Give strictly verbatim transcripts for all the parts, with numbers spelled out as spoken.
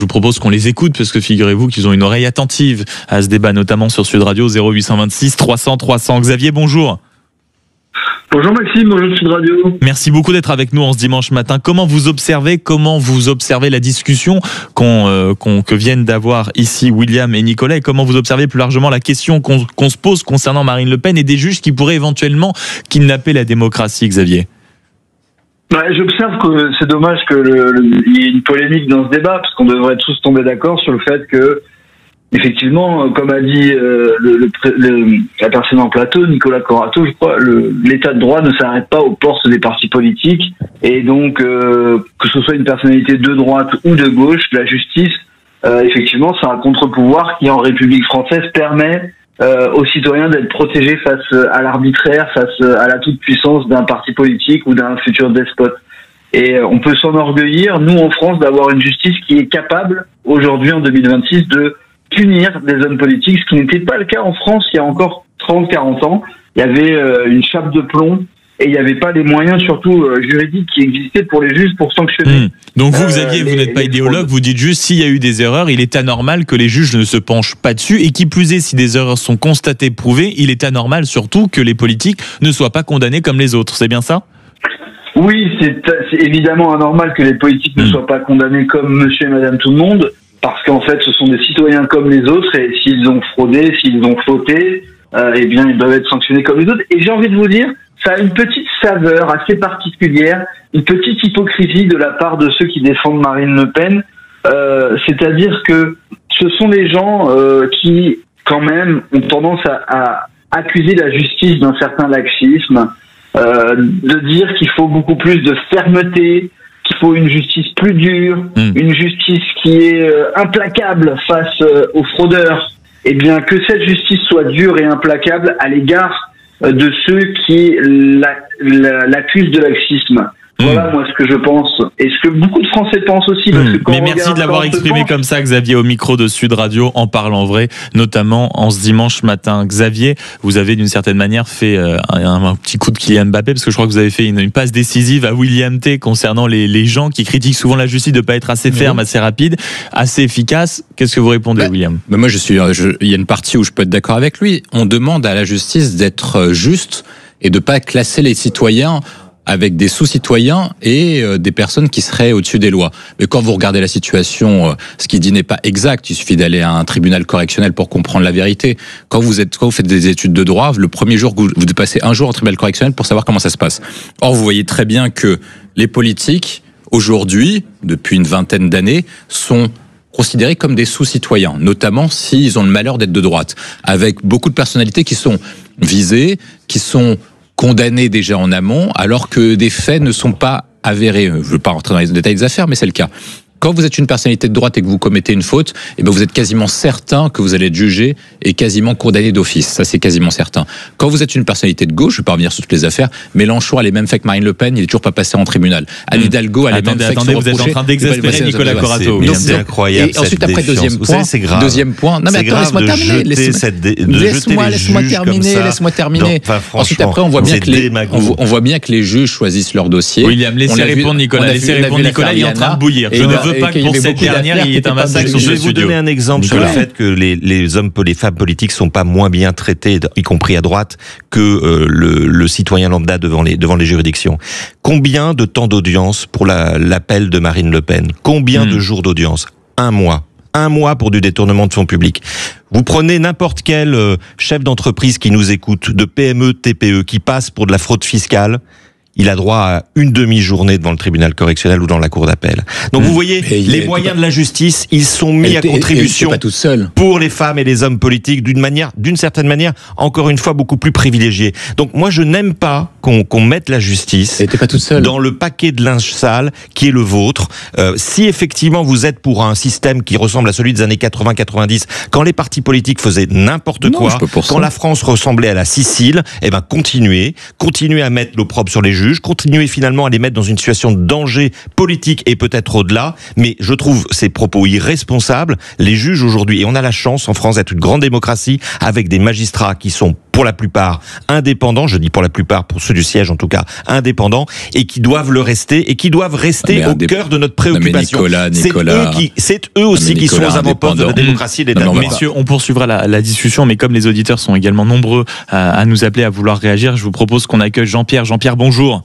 Je vous propose qu'on les écoute parce que figurez-vous qu'ils ont une oreille attentive à ce débat, notamment sur Sud Radio zéro huit cent vingt-six trois cents trois cents. Xavier, bonjour. Bonjour Maxime, bonjour Sud Radio. Merci beaucoup d'être avec nous en ce dimanche matin. Comment vous observez, comment vous observez la discussion qu'on, euh, qu'on, que viennent d'avoir ici William et Nicolas, et comment vous observez plus largement la question qu'on, qu'on se pose concernant Marine Le Pen et des juges qui pourraient éventuellement kidnapper la démocratie, Xavier? Bah, j'observe que c'est dommage que le, le, il y ait une polémique dans ce débat, parce qu'on devrait tous tomber d'accord sur le fait que, effectivement, comme a dit euh, le, le, le, la personne en plateau, Nicolas Corato, je crois, le, l'état de droit ne s'arrête pas aux portes des partis politiques, et donc euh, que ce soit une personnalité de droite ou de gauche, la justice, euh, effectivement, c'est un contre-pouvoir qui, en République française, permet Euh, aux citoyens d'être protégés face à l'arbitraire, face à la toute-puissance d'un parti politique ou d'un futur despote. Et on peut s'enorgueillir, nous en France, d'avoir une justice qui est capable, aujourd'hui en deux mille vingt-six, de punir des hommes politiques, ce qui n'était pas le cas en France il y a encore trente à quarante ans. Il y avait euh, une chape de plomb et il n'y avait pas les moyens, surtout euh, juridiques, qui existaient pour les juges pour sanctionner. Mmh. Donc vous, Xavier, euh, vous les, n'êtes pas idéologue, vous dites juste s'il y a eu des erreurs, il est anormal que les juges ne se penchent pas dessus, et qui plus est, si des erreurs sont constatées, prouvées, il est anormal surtout que les politiques ne soient pas condamnés comme les autres. C'est bien ça ? Oui, c'est, c'est évidemment anormal que les politiques mmh. ne soient pas condamnés comme monsieur et madame tout le monde, parce qu'en fait, ce sont des citoyens comme les autres, et s'ils ont fraudé, s'ils ont fauté, euh, eh bien, ils doivent être sanctionnés comme les autres. Et j'ai envie de vous dire, ça a une petite saveur assez particulière, une petite hypocrisie de la part de ceux qui défendent Marine Le Pen. Euh, c'est-à-dire que ce sont des gens euh, qui, quand même, ont tendance à, à accuser la justice d'un certain laxisme, euh, de dire qu'il faut beaucoup plus de fermeté, qu'il faut une justice plus dure, mmh. une justice qui est euh, implacable face euh, aux fraudeurs. Eh bien, que cette justice soit dure et implacable à l'égard de ceux qui la, la, l'accusent de laxisme. Voilà, mmh. moi, ce que je pense. Et ce que beaucoup de Français pensent aussi. Parce que quand Mais merci de l'avoir exprimé pense... comme ça, Xavier, au micro de Sud Radio, en parlant vrai, notamment en ce dimanche matin. Xavier, vous avez d'une certaine manière fait euh, un, un petit coup de Kylian Mbappé, parce que je crois que vous avez fait une, une passe décisive à William T concernant les, les gens qui critiquent souvent la justice de ne pas être assez ferme, mmh. assez rapide, assez efficace. Qu'est-ce que vous répondez, bah, William ? bah Moi, je suis. Je, il y a une partie où je peux être d'accord avec lui. On demande à la justice d'être juste et de ne pas classer les citoyens avec des sous-citoyens et euh, des personnes qui seraient au-dessus des lois. Mais quand vous regardez la situation, euh, ce qu'il dit n'est pas exact. Il suffit d'aller à un tribunal correctionnel pour comprendre la vérité. Quand vous êtes, quand vous faites des études de droit, le premier jour que vous, vous passez un jour au tribunal correctionnel pour savoir comment ça se passe. Or, vous voyez très bien que les politiques, aujourd'hui, depuis une vingtaine d'années, sont considérés comme des sous-citoyens, notamment s'ils ont le malheur d'être de droite, avec beaucoup de personnalités qui sont visées, qui sont condamnés déjà en amont, alors que des faits ne sont pas avérés. Je ne veux pas rentrer dans les détails des affaires, mais c'est le cas. Quand vous êtes une personnalité de droite et que vous commettez une faute, eh ben vous êtes quasiment certain que vous allez être jugé et quasiment condamné d'office. Ça, c'est quasiment certain. Quand vous êtes une personnalité de gauche, je ne vais pas revenir sur toutes les affaires, Mélenchon a les mêmes faits que Marine Le Pen, il n'est toujours pas passé en tribunal. Anne Hidalgo a les attendez, mêmes faits que Attendez, vous êtes en train d'exaspérer Nicolas Corato. C'est, c'est incroyable. Et ensuite, après, deuxième point. Savez, c'est grave. Deuxième point. Non, mais c'est attends, laisse-moi terminer. Laisse-moi, laisse-moi terminer. Laisse-moi terminer. Ensuite, après, on voit bien que les, on voit bien que les juges choisissent leur dossier. William, laissez répondre Nicolas. Laissez répondre Nicolas, il est en train de bouillir. Je ne veux pas que pour cette dernière, il y ait un massacre sur ce studio. Je vais vous donner un exemple sur le fait que les, les hommes, les femmes politiques sont pas moins bien traités, y compris à droite, que euh, le, le citoyen lambda devant les, devant les juridictions. Combien de temps d'audience pour la, l'appel de Marine Le Pen ? Combien mmh. de jours d'audience ? Un mois. Un mois pour du détournement de fonds publics. Vous prenez n'importe quel euh, chef d'entreprise qui nous écoute, de P M E, T P E, qui passe pour de la fraude fiscale, il a droit à une demi-journée devant le tribunal correctionnel ou dans la cour d'appel. Donc mmh. vous voyez, les moyens de la justice, ils sont mis à contribution pas tout seul. pour les femmes et les hommes politiques d'une manière, d'une certaine manière, encore une fois, beaucoup plus privilégiée. Donc moi, je n'aime pas qu'on, qu'on mette la justice pas tout seul. dans le paquet de linge sale qui est le vôtre. Euh, si effectivement vous êtes pour un système qui ressemble à celui des années quatre-vingts quatre-vingt-dix, quand les partis politiques faisaient n'importe non, quoi, quand ça. La France ressemblait à la Sicile, eh ben continuez, continuez à mettre l'opprobre sur les juges, continuez finalement à les mettre dans une situation de danger politique et peut-être au-delà, mais je trouve ces propos irresponsables. Les juges aujourd'hui, et on a la chance en France d'être une grande démocratie, avec des magistrats qui sont pour la plupart indépendants, je dis pour la plupart, pour ceux du siège en tout cas, indépendants, et qui doivent le rester, et qui doivent rester au cœur de notre préoccupation. Non mais Nicolas, Nicolas, c'est eux, qui, c'est eux aussi qui sont aux avant-postes de la démocratie et de l'État. Messieurs, on poursuivra la, la discussion, mais comme les auditeurs sont également nombreux à, à nous appeler, à vouloir réagir, je vous propose qu'on accueille Jean-Pierre. Jean-Pierre, bonjour.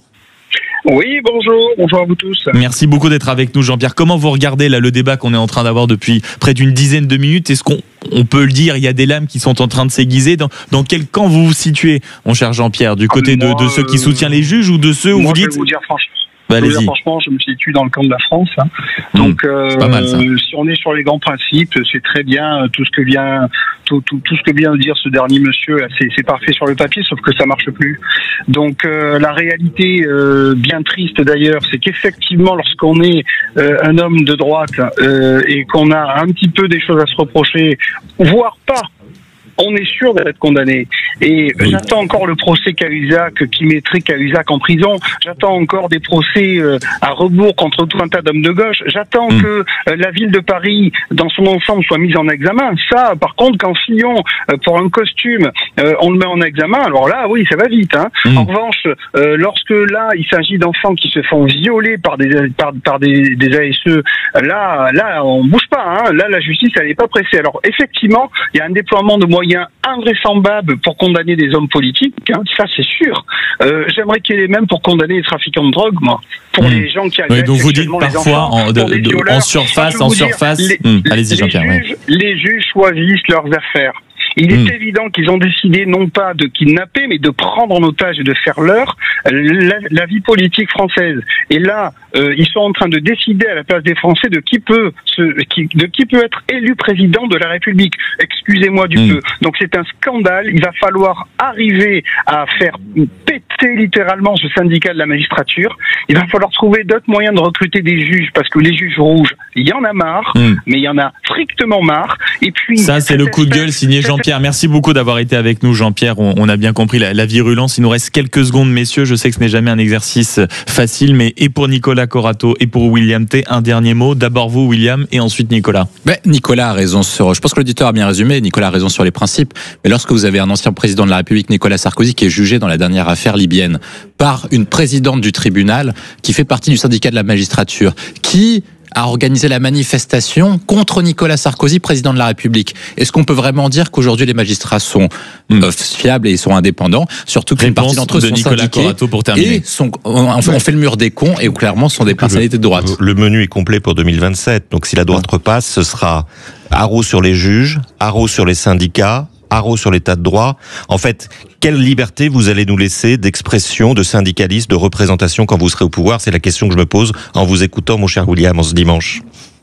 Oui, bonjour, bonjour à vous tous. Merci beaucoup d'être avec nous, Jean-Pierre. Comment vous regardez là le débat qu'on est en train d'avoir depuis près d'une dizaine de minutes? Est-ce qu'on on peut le dire, il y a des lames qui sont en train de s'aiguiser? Dans, dans quel camp vous vous situez, mon cher Jean-Pierre? Du côté ah, moi, de, de ceux qui soutiennent les juges ou de ceux où moi, vous dites... Je vais vous dire franchement. Bah, je franchement, je me situe dans le camp de la France. Hein. Mmh, Donc, euh, pas mal, ça. si on est sur les grands principes, c'est très bien. Tout ce que vient, tout, tout, tout ce que vient de dire ce dernier monsieur, c'est, c'est parfait sur le papier, sauf que ça marche plus. Donc, euh, la réalité, euh, bien triste d'ailleurs, c'est qu'effectivement, lorsqu'on est euh, un homme de droite euh, et qu'on a un petit peu des choses à se reprocher, voire pas, on est sûr d'être condamné. Et oui. J'attends encore le procès Cahuzac qui mettrait Cahuzac en prison. J'attends encore des procès euh, à rebours contre tout un tas d'hommes de gauche. J'attends mmh. que euh, la ville de Paris, dans son ensemble, soit mise en examen. Ça, par contre, quand Fillon, euh, pour un costume, euh, on le met en examen, alors là, oui, ça va vite. Hein. Mmh. En revanche, euh, lorsque là, il s'agit d'enfants qui se font violer par des par, par des, des A S E, là, là, on bouge pas. Hein. Là, la justice, elle n'est pas pressée. Alors, effectivement, il y a un déploiement de moyens invraisemblable pour condamner des hommes politiques, hein, ça c'est sûr. Euh, j'aimerais qu'il y ait les mêmes pour condamner les trafiquants de drogue, moi. Pour mmh. les gens qui agressent. Oui, donc vous dites parfois en, de, de, en surface, en surface. Dire, les, mmh. Allez-y, Jean-Pierre. Les juges, ouais. les juges choisissent leurs affaires. Il est mmh. évident qu'ils ont décidé non pas de kidnapper, mais de prendre en otage et de faire leur la, la vie politique française. Et là, euh, ils sont en train de décider à la place des Français de qui peut se, qui, de qui peut être élu président de la République. Excusez-moi du mmh. peu. Donc c'est un scandale. Il va falloir arriver à faire péter littéralement ce syndicat de la magistrature. Il va falloir trouver d'autres moyens de recruter des juges, parce que les juges rouges, il y en a marre, mmh. mais il y en a strictement marre. Et puis ça, c'est le coup de gueule signé Jean-Pierre. Merci beaucoup d'avoir été avec nous, Jean-Pierre. On, on a bien compris la, la virulence. Il nous reste quelques secondes, messieurs. Je sais que ce n'est jamais un exercice facile, mais et pour Nicolas Corato et pour William T, un dernier mot. D'abord vous, William, et ensuite Nicolas. Ben, Nicolas a raison sur... Je pense que l'auditeur a bien résumé. Nicolas a raison sur les principes. Mais lorsque vous avez un ancien président de la République, Nicolas Sarkozy, qui est jugé dans la dernière affaire libyenne par une présidente du tribunal qui fait partie du syndicat de la magistrature, qui a organisé la manifestation contre Nicolas Sarkozy, président de la République. Est-ce qu'on peut vraiment dire qu'aujourd'hui les magistrats sont mmh. euh, fiables et sont indépendants, surtout qu'une partie d'entre eux de sont Nicolas syndiqués Corato pour terminer. Et sont, on, on fait le mur des cons et clairement sont des personnalités de droite. Le menu est complet pour deux mille vingt-sept, donc si la droite repasse, ce sera haro sur les juges, haro sur les syndicats, haro sur l'état de droit. En fait, quelle liberté vous allez nous laisser d'expression, de syndicalisme, de représentation quand vous serez au pouvoir? C'est la question que je me pose en vous écoutant, mon cher William, en ce dimanche.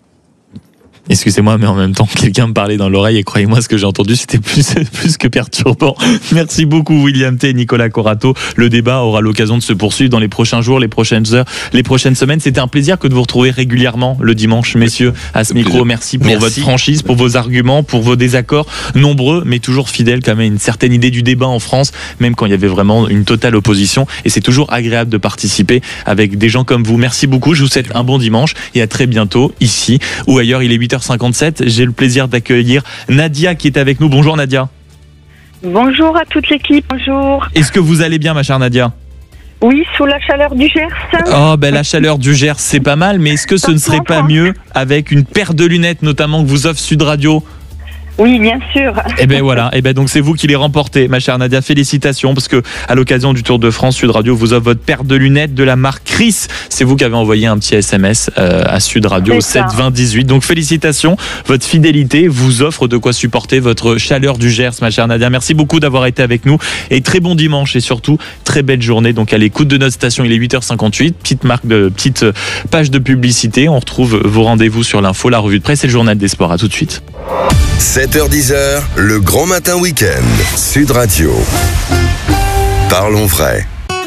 Excusez-moi, mais en même temps, quelqu'un me parlait dans l'oreille et croyez-moi, ce que j'ai entendu, c'était plus, plus que perturbant. Merci beaucoup, William T et Nicolas Corato. Le débat aura l'occasion de se poursuivre dans les prochains jours, les prochaines heures, les prochaines semaines. C'était un plaisir que de vous retrouver régulièrement le dimanche, messieurs, à ce micro. Merci pour Merci. votre franchise, pour vos arguments, pour vos désaccords nombreux, mais toujours fidèles quand même à une certaine idée du débat en France, même quand il y avait vraiment une totale opposition. Et c'est toujours agréable de participer avec des gens comme vous. Merci beaucoup. Je vous souhaite un bon dimanche et à très bientôt ici ou ailleurs. Il est huit heures cinquante-sept. J'ai le plaisir d'accueillir Nadia qui est avec nous. Bonjour Nadia. Bonjour à toute l'équipe. Bonjour. Est-ce que vous allez bien, ma chère Nadia? Oui, sous la chaleur du Gers. Oh, ben la chaleur du Gers, c'est pas mal, mais est-ce que ce ne serait pas mieux avec une paire de lunettes, notamment que vous offre Sud Radio? Oui, bien sûr. Et ben voilà, et ben donc c'est vous qui les remportez, ma chère Nadia. Félicitations, parce que à l'occasion du Tour de France, Sud Radio vous offre votre paire de lunettes de la marque Chris. C'est vous qui avez envoyé un petit S M S euh, à Sud Radio sept vingt dix-huit. Donc félicitations, votre fidélité vous offre de quoi supporter votre chaleur du Gers, ma chère Nadia. Merci beaucoup d'avoir été avec nous et très bon dimanche et surtout très belle journée. Donc à l'écoute de notre station, il est huit heures cinquante-huit. Petite marque de petite page de publicité. On retrouve vos rendez-vous sur l'info, la revue de presse et le journal des sports. À tout de suite. sept heures dix, le grand matin week-end, Sud Radio. Parlons vrai.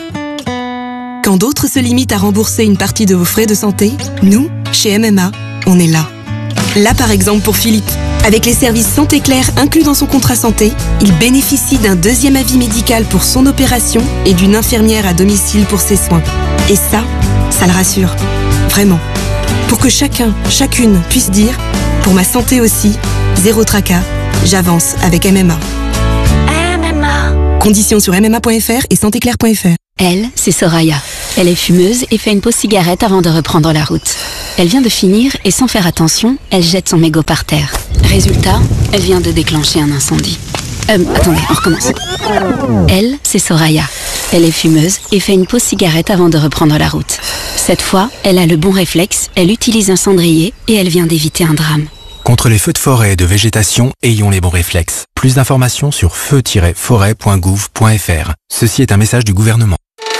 Quand d'autres se limitent à rembourser une partie de vos frais de santé, nous, chez M M A, on est là. Là par exemple pour Philippe. Avec les services Santé Claire inclus dans son contrat santé, il bénéficie d'un deuxième avis médical pour son opération et d'une infirmière à domicile pour ses soins. Et ça, ça le rassure. Vraiment. Pour que chacun, chacune puisse dire « Pour ma santé aussi, zéro tracas, j'avance avec M M A ». M M A. Conditions sur m m a point f r et santé claire point f r. Elle, c'est Soraya. Elle est fumeuse et fait une pause cigarette avant de reprendre la route. Elle vient de finir et sans faire attention, elle jette son mégot par terre. Résultat, elle vient de déclencher un incendie. Euh, attendez, on recommence. Elle, c'est Soraya. Elle est fumeuse et fait une pause cigarette avant de reprendre la route. Cette fois, elle a le bon réflexe, elle utilise un cendrier et elle vient d'éviter un drame. Contre les feux de forêt et de végétation, ayons les bons réflexes. Plus d'informations sur feu tiret forêt point gouv point f r. Ceci est un message du gouvernement.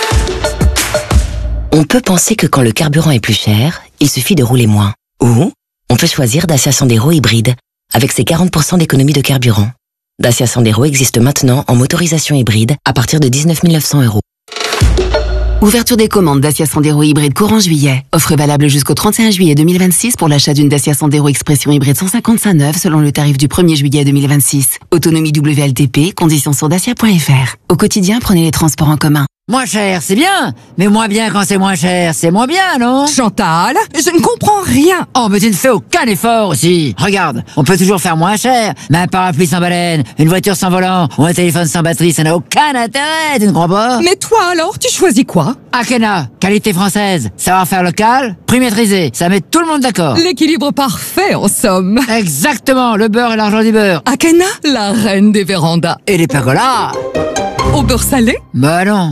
On peut penser que quand le carburant est plus cher, il suffit de rouler moins. Ou on peut choisir Dacia Sandero hybride, avec ses quarante pour cent d'économie de carburant. Dacia Sandero existe maintenant en motorisation hybride à partir de dix-neuf mille neuf cents euros. Ouverture des commandes Dacia Sandero hybride courant juillet. Offre valable jusqu'au trente et un juillet deux mille vingt-six pour l'achat d'une Dacia Sandero Expression hybride cent cinquante-cinq neuve selon le tarif du premier juillet deux mille vingt-six. Autonomie W L T P, conditions sur dacia point f r. Au quotidien, prenez les transports en commun. Moins cher, c'est bien, mais moins bien quand c'est moins cher, c'est moins bien, non? Chantal, je ne comprends rien. Oh, mais tu ne fais aucun effort aussi. Regarde, on peut toujours faire moins cher, mais un parapluie sans baleine, une voiture sans volant, ou un téléphone sans batterie, ça n'a aucun intérêt, tu ne crois pas? Mais toi alors, tu choisis quoi? Akena, qualité française, savoir-faire local, prix maîtrisé, ça met tout le monde d'accord. L'équilibre parfait, en somme. Exactement, le beurre et l'argent du beurre. Akena, la reine des vérandas. Et les pergolas. Au beurre salé? Bah non.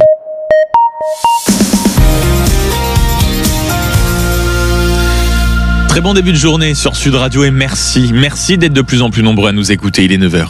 Très bon début de journée sur Sud Radio et merci. Merci d'être de plus en plus nombreux à nous écouter. Il est neuf heures.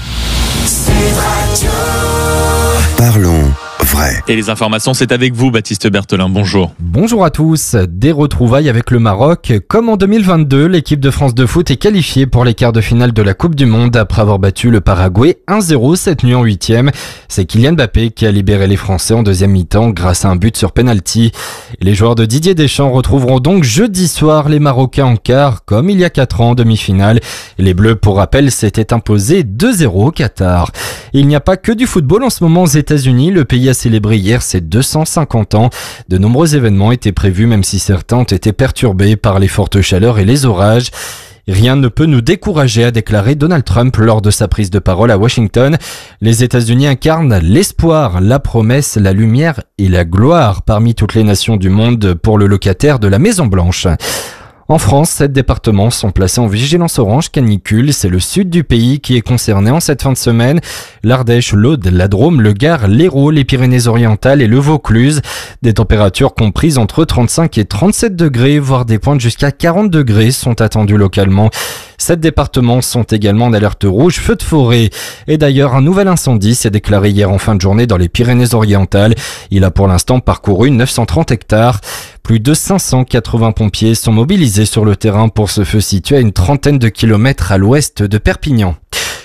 Parlons vrai. Et les informations, c'est avec vous, Baptiste Berthelin. Bonjour. Bonjour à tous. Des retrouvailles avec le Maroc. Comme en deux mille vingt-deux, l'équipe de France de foot est qualifiée pour les quarts de finale de la Coupe du Monde après avoir battu le Paraguay un zéro cette nuit en huitième. C'est Kylian Mbappé qui a libéré les Français en deuxième mi-temps grâce à un but sur penalty. Les joueurs de Didier Deschamps retrouveront donc jeudi soir les Marocains en quart, comme il y a quatre ans en demi-finale. Les Bleus, pour rappel, s'étaient imposés deux zéro au Qatar. Il n'y a pas que du football en ce moment aux États-Unis. Le pays a célébré hier ses deux cent cinquante ans. De nombreux événements étaient prévus, même si certains ont été perturbés par les fortes chaleurs et les orages. Rien ne peut nous décourager, a déclaré Donald Trump lors de sa prise de parole à Washington. Les États-Unis incarnent l'espoir, la promesse, la lumière et la gloire parmi toutes les nations du monde pour le locataire de la Maison-Blanche. En France, sept départements sont placés en vigilance orange canicule. C'est le sud du pays qui est concerné en cette fin de semaine. L'Ardèche, l'Aude, la Drôme, le Gard, l'Hérault, les Pyrénées-Orientales et le Vaucluse. Des températures comprises entre trente-cinq et trente-sept degrés, voire des pointes jusqu'à quarante degrés sont attendues localement. Sept départements sont également en alerte rouge, feu de forêt. Et d'ailleurs, un nouvel incendie s'est déclaré hier en fin de journée dans les Pyrénées-Orientales. Il a pour l'instant parcouru neuf cent trente hectares. Plus de cinq cent quatre-vingts pompiers sont mobilisés sur le terrain pour ce feu situé à une trentaine de kilomètres à l'ouest de Perpignan.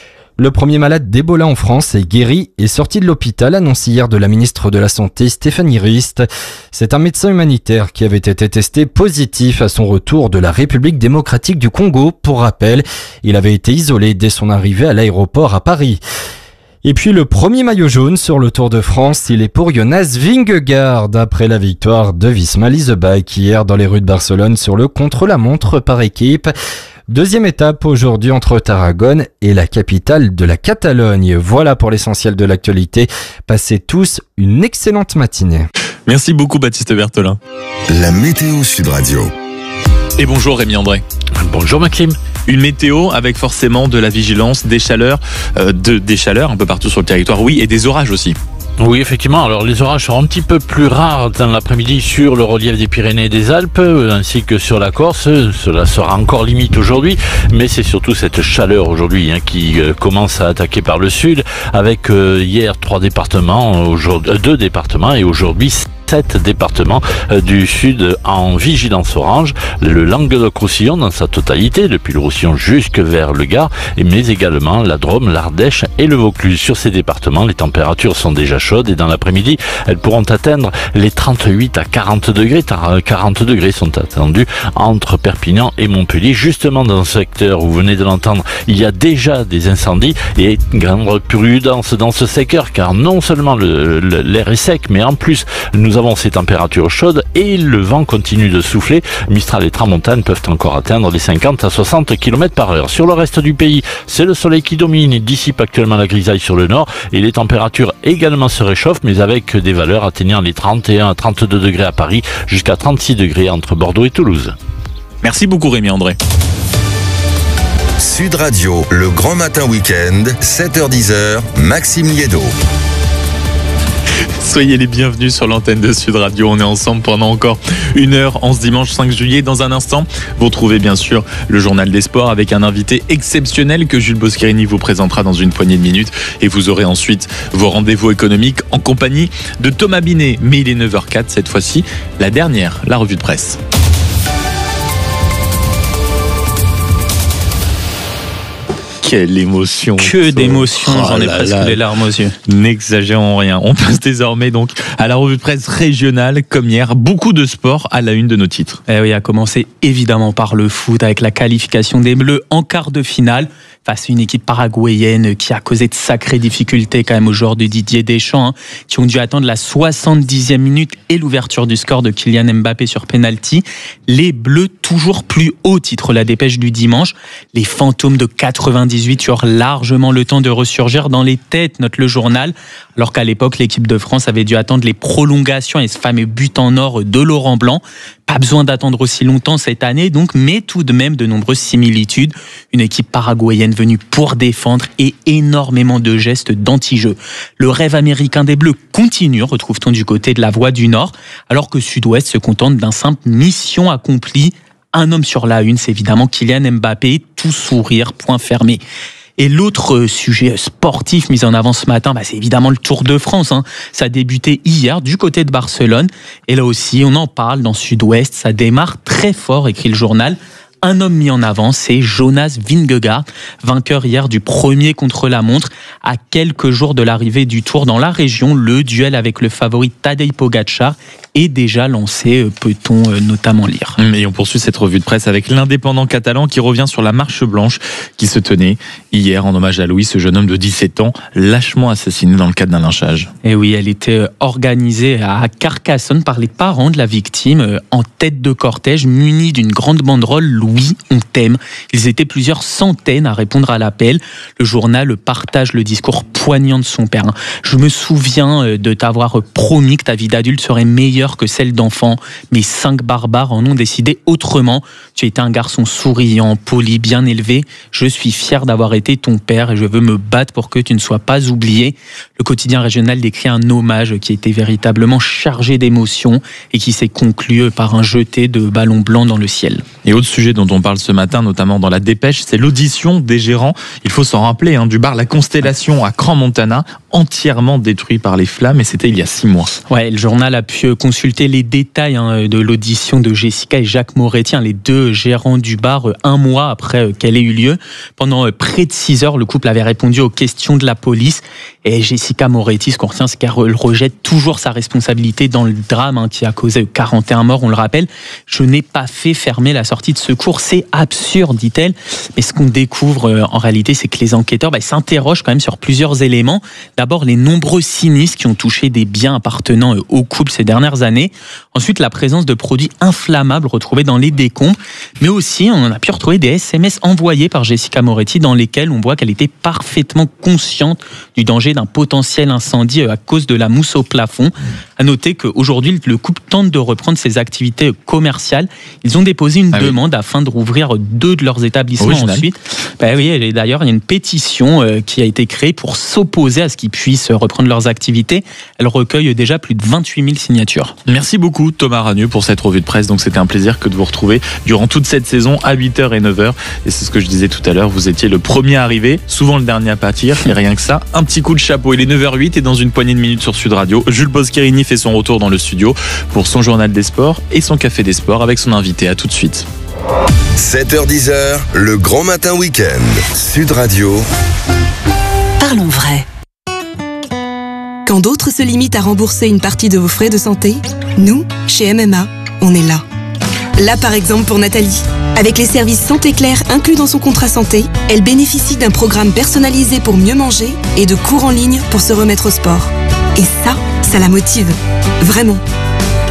Le premier malade d'Ebola en France est guéri et sorti de l'hôpital, annonce hier de la ministre de la Santé Stéphanie Rist. C'est un médecin humanitaire qui avait été testé positif à son retour de la République démocratique du Congo. Pour rappel, il avait été isolé dès son arrivée à l'aéroport à Paris. Et puis le premier maillot jaune sur le Tour de France, il est pour Jonas Vingegaard après la victoire de Visma Leasebike hier dans les rues de Barcelone sur le contre-la-montre par équipe. Deuxième étape aujourd'hui entre Tarragone et la capitale de la Catalogne. Voilà pour l'essentiel de l'actualité. Passez tous une excellente matinée. Merci beaucoup Baptiste Berthelin. La météo Sud Radio. Et bonjour Rémi André. Bonjour Maxime. Une météo avec forcément de la vigilance, des chaleurs, euh, de, des chaleurs un peu partout sur le territoire, oui, et des orages aussi. Oui, effectivement. Alors, les orages seront un petit peu plus rares dans l'après-midi sur le relief des Pyrénées et des Alpes, ainsi que sur la Corse. Cela sera encore limite aujourd'hui, mais c'est surtout cette chaleur aujourd'hui hein, qui euh, commence à attaquer par le sud, avec euh, hier trois départements, aujourd'hui, euh, deux départements et aujourd'hui sept départements euh, du sud en vigilance orange. Le Languedoc-Roussillon dans sa totalité, depuis le Roussillon jusque vers le Gard, mais également la Drôme, l'Ardèche et le Vaucluse. Sur ces départements, les températures sont déjà chaudes et dans l'après-midi, elles pourront atteindre les trente-huit à quarante degrés. quarante degrés sont attendus entre Perpignan et Montpellier. Justement, dans ce secteur où vous venez de l'entendre, il y a déjà des incendies et grande prudence dans ce secteur car non seulement le, le, l'air est sec, mais en plus, nous avons ces températures chaudes et le vent continue de souffler. Mistral et tramontane peuvent encore atteindre les cinquante à soixante kilomètres par heure. Sur le reste du pays, c'est le soleil qui domine et dissipe actuellement la grisaille sur le nord et les températures également se réchauffent, mais avec des valeurs atteignant les trente et un à trente-deux degrés à Paris, jusqu'à trente-six degrés entre Bordeaux et Toulouse. Merci beaucoup Rémi André. Sud Radio, le grand matin week-end, sept heures dix, Maxime Liédo. Soyez les bienvenus sur l'antenne de Sud Radio. On est ensemble pendant encore une heure en ce dimanche cinq juillet. Dans un instant, vous retrouvez bien sûr le journal des sports avec un invité exceptionnel que Jules Boscherini vous présentera dans une poignée de minutes. Et vous aurez ensuite vos rendez-vous économiques en compagnie de Thomas Binet. Mais il est neuf heures zéro quatre cette fois-ci. La dernière, la revue de presse. Quelle émotion. Que d'émotion, oh j'en ai presque là. Les larmes aux yeux. N'exagérons rien. On passe désormais donc à la revue de presse régionale, comme hier. Beaucoup de sport à la une de nos titres. Eh oui, à commencer évidemment par le foot, avec la qualification des Bleus en quart de finale, face à une équipe paraguayenne qui a causé de sacrées difficultés quand même aux joueurs de Didier Deschamps, hein, qui ont dû attendre la soixante-dixième minute et l'ouverture du score de Kylian Mbappé sur penalty. Les Bleus toujours plus haut, titre la dépêche du dimanche. Les fantômes de quatre-vingt-dix-huit eurent largement le temps de ressurgir dans les têtes, note le journal, alors qu'à l'époque, l'équipe de France avait dû attendre les prolongations et ce fameux but en or de Laurent Blanc. Pas besoin d'attendre aussi longtemps cette année, donc, mais tout de même de nombreuses similitudes. Une équipe paraguayenne venue pour défendre et énormément de gestes d'anti-jeu. Le rêve américain des Bleus continue, retrouve-t-on du côté de la Voie du Nord, alors que Sud-Ouest se contente d'un simple mission accomplie. Un homme sur la une, c'est évidemment Kylian Mbappé, tout sourire, point fermé. Et l'autre sujet sportif mis en avant ce matin, bah c'est évidemment le Tour de France. Hein. Ça a débuté hier du côté de Barcelone. Et là aussi, on en parle dans Sud-Ouest. Ça démarre très fort, écrit le journal. Un homme mis en avant, c'est Jonas Vingegaard, vainqueur hier du premier contre-la-montre. À quelques jours de l'arrivée du Tour dans la région, le duel avec le favori Tadej Pogačar est déjà lancé, peut-on notamment lire. Et on poursuit cette revue de presse avec l'indépendant catalan qui revient sur la marche blanche qui se tenait hier en hommage à Louis, ce jeune homme de dix-sept ans, lâchement assassiné dans le cadre d'un lynchage. Et oui, elle était organisée à Carcassonne par les parents de la victime, en tête de cortège, munis d'une grande banderole « Oui, on t'aime ». Ils étaient plusieurs centaines à répondre à l'appel. Le journal partage le discours poignant de son père. « Je me souviens de t'avoir promis que ta vie d'adulte serait meilleure que celle d'enfant, mais cinq barbares en ont décidé autrement. Tu étais un garçon souriant, poli, bien élevé. Je suis fier d'avoir été ton père et je veux me battre pour que tu ne sois pas oublié. » Le quotidien régional décrit un hommage qui était véritablement chargé d'émotions et qui s'est conclu par un jeté de ballons blancs dans le ciel. Et autre sujet dont on parle ce matin, notamment dans la dépêche, c'est l'audition des gérants. Il faut s'en rappeler, hein, du bar La Constellation à Crans-Montana, entièrement détruit par les flammes, et c'était il y a six mois. Ouais, le journal a pu consulter les détails hein, de l'audition de Jessica et Jacques Moretti, hein, les deux gérants du bar, un mois après qu'elle ait eu lieu. Pendant près de six heures, le couple avait répondu aux questions de la police. Et Jessica Moretti, ce qu'on retient, c'est qu'elle rejette toujours sa responsabilité dans le drame hein, qui a causé quarante et un morts, on le rappelle. « Je n'ai pas fait fermer la sortie de secours, c'est absurde », dit-elle. Mais ce qu'on découvre euh, en réalité, c'est que les enquêteurs bah, s'interrogent quand même sur plusieurs éléments. D'abord, les nombreux sinistres qui ont touché des biens appartenant euh, au couple ces dernières années. Ensuite, la présence de produits inflammables retrouvés dans les décombres. Mais aussi, on a pu retrouver des S M S envoyés par Jessica Moretti dans lesquels on voit qu'elle était parfaitement consciente du danger d'un potentiel incendie à cause de la mousse au plafond. À noter qu'aujourd'hui, le couple tente de reprendre ses activités commerciales. Ils ont déposé une ah demande oui. afin de rouvrir deux de leurs établissements Original. ensuite. Ben oui, et d'ailleurs, il y a une pétition qui a été créée pour s'opposer à ce qu'ils puissent reprendre leurs activités. Elle recueille déjà plus de vingt-huit mille signatures. Merci beaucoup Thomas Ragneux pour cette revue de presse. Donc c'était un plaisir que de vous retrouver durant toute cette saison à huit heures et neuf heures. Et c'est ce que je disais tout à l'heure, vous étiez le premier arrivé, souvent le dernier à partir. Et rien que ça, un petit coup de chapeau. Il est neuf heures huit et dans une poignée de minutes sur Sud Radio, Jules Boscherini fait son retour dans le studio pour son journal des sports et son café des sports avec son invité. À tout de suite. sept heures dix, le grand matin week-end. Sud Radio. Parlons vrai. Quand d'autres se limitent à rembourser une partie de vos frais de santé, nous, chez M M A, on est là. Là par exemple pour Nathalie. Avec les services Santé Claire inclus dans son contrat santé, elle bénéficie d'un programme personnalisé pour mieux manger et de cours en ligne pour se remettre au sport. Et ça, ça la motive. Vraiment.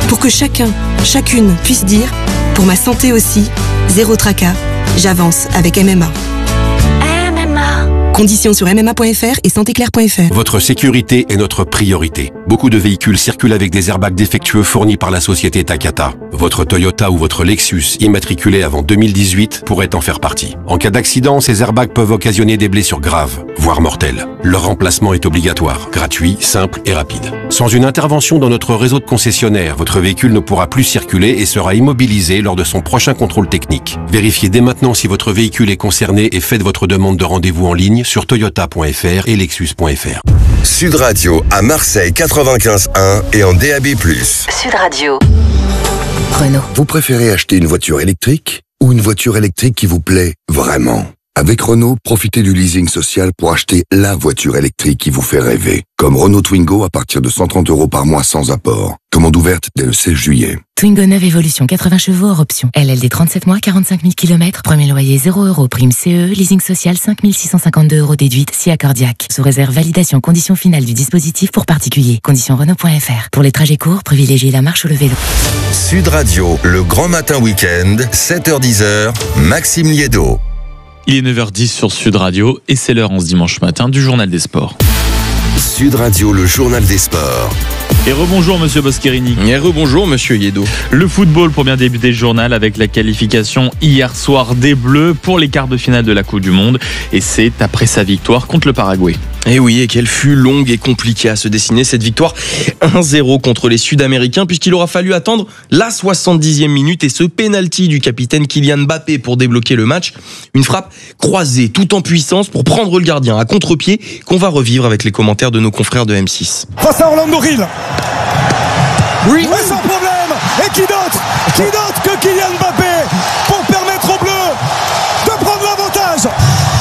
Pour que chacun, chacune puisse dire, pour ma santé aussi, zéro tracas, j'avance avec M M A. M M A. Conditions sur m m a point f r et santé claire point f r. Votre sécurité est notre priorité. Beaucoup de véhicules circulent avec des airbags défectueux fournis par la société Takata. Votre Toyota ou votre Lexus immatriculé avant deux mille dix-huit pourrait en faire partie. En cas d'accident, ces airbags peuvent occasionner des blessures graves, voire mortelles. Leur remplacement est obligatoire, gratuit, simple et rapide. Sans une intervention dans notre réseau de concessionnaires, votre véhicule ne pourra plus circuler et sera immobilisé lors de son prochain contrôle technique. Vérifiez dès maintenant si votre véhicule est concerné et faites votre demande de rendez-vous en ligne sur toyota point f r et lexus point f r. Sud Radio à Marseille quatre-vingt-quinze un et en D A B plus. Sud Radio. Renault. Vous préférez acheter une voiture électrique ou une voiture électrique qui vous plaît vraiment? Avec Renault, profitez du leasing social pour acheter la voiture électrique qui vous fait rêver. Comme Renault Twingo à partir de cent trente euros par mois sans apport. Commande ouverte dès le seize juillet. Twingo neuve Evolution, quatre-vingts chevaux hors option. L L D trente-sept mois, quarante-cinq mille kilomètres. Premier loyer zéro euros, prime C E, leasing social cinq mille six cent cinquante-deux euros déduite, si accordiaque. Sous réserve validation conditions finales du dispositif pour particuliers. Conditions Renault point f r. Pour les trajets courts, privilégiez la marche ou le vélo. Sud Radio, le grand matin week-end, sept heures dix, Maxime Liédo. Il est neuf heures dix sur Sud Radio et c'est l'heure en ce dimanche matin du Journal des Sports. Sud Radio, le journal des sports. Et rebonjour Monsieur Boscherini. Et rebonjour Monsieur Yedo. Le football pour bien débuter le journal avec la qualification hier soir des Bleus pour les quarts de finale de la Coupe du Monde. Et c'est après sa victoire contre le Paraguay. Et oui, et qu'elle fut longue et compliquée à se dessiner cette victoire un zéro contre les Sud-Américains, puisqu'il aura fallu attendre la soixante-dixième minute et ce pénalty du capitaine Kylian Mbappé pour débloquer le match. Une frappe croisée tout en puissance pour prendre le gardien à contre-pied qu'on va revivre avec les commentaires de nos confrères de M six. Face à Orlando Hill. Oui. Mais sans problème. Et qui d'autre Qui d'autre que Kylian Mbappé pour permettre aux Bleus de prendre l'avantage.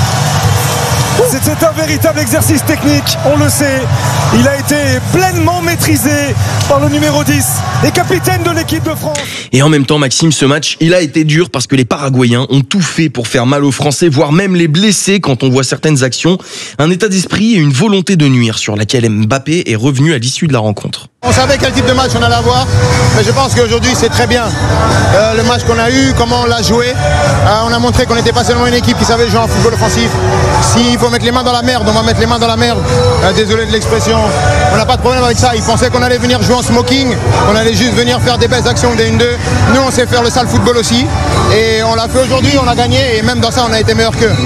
C'est un véritable exercice technique, on le sait. Il a été pleinement maîtrisé par le numéro dix et capitaine de l'équipe de France. Et en même temps, Maxime, ce match, il a été dur parce que les Paraguayens ont tout fait pour faire mal aux Français, voire même les blesser quand on voit certaines actions. Un état d'esprit et une volonté de nuire sur laquelle Mbappé est revenu à l'issue de la rencontre. On savait quel type de match on allait avoir, mais je pense qu'aujourd'hui c'est très bien. Euh, le match qu'on a eu, comment on l'a joué, euh, on a montré qu'on n'était pas seulement une équipe qui savait jouer en football offensif. S'il faut mettre les mains dans la merde, on va mettre les mains dans la merde. Euh, désolé de l'expression, on n'a pas de problème avec ça. Ils pensaient qu'on allait venir jouer en smoking, qu'on allait juste venir faire des belles actions des un deux. Nous on sait faire le sale football aussi, et on l'a fait aujourd'hui, on a gagné, et même dans ça on a été meilleur qu'eux.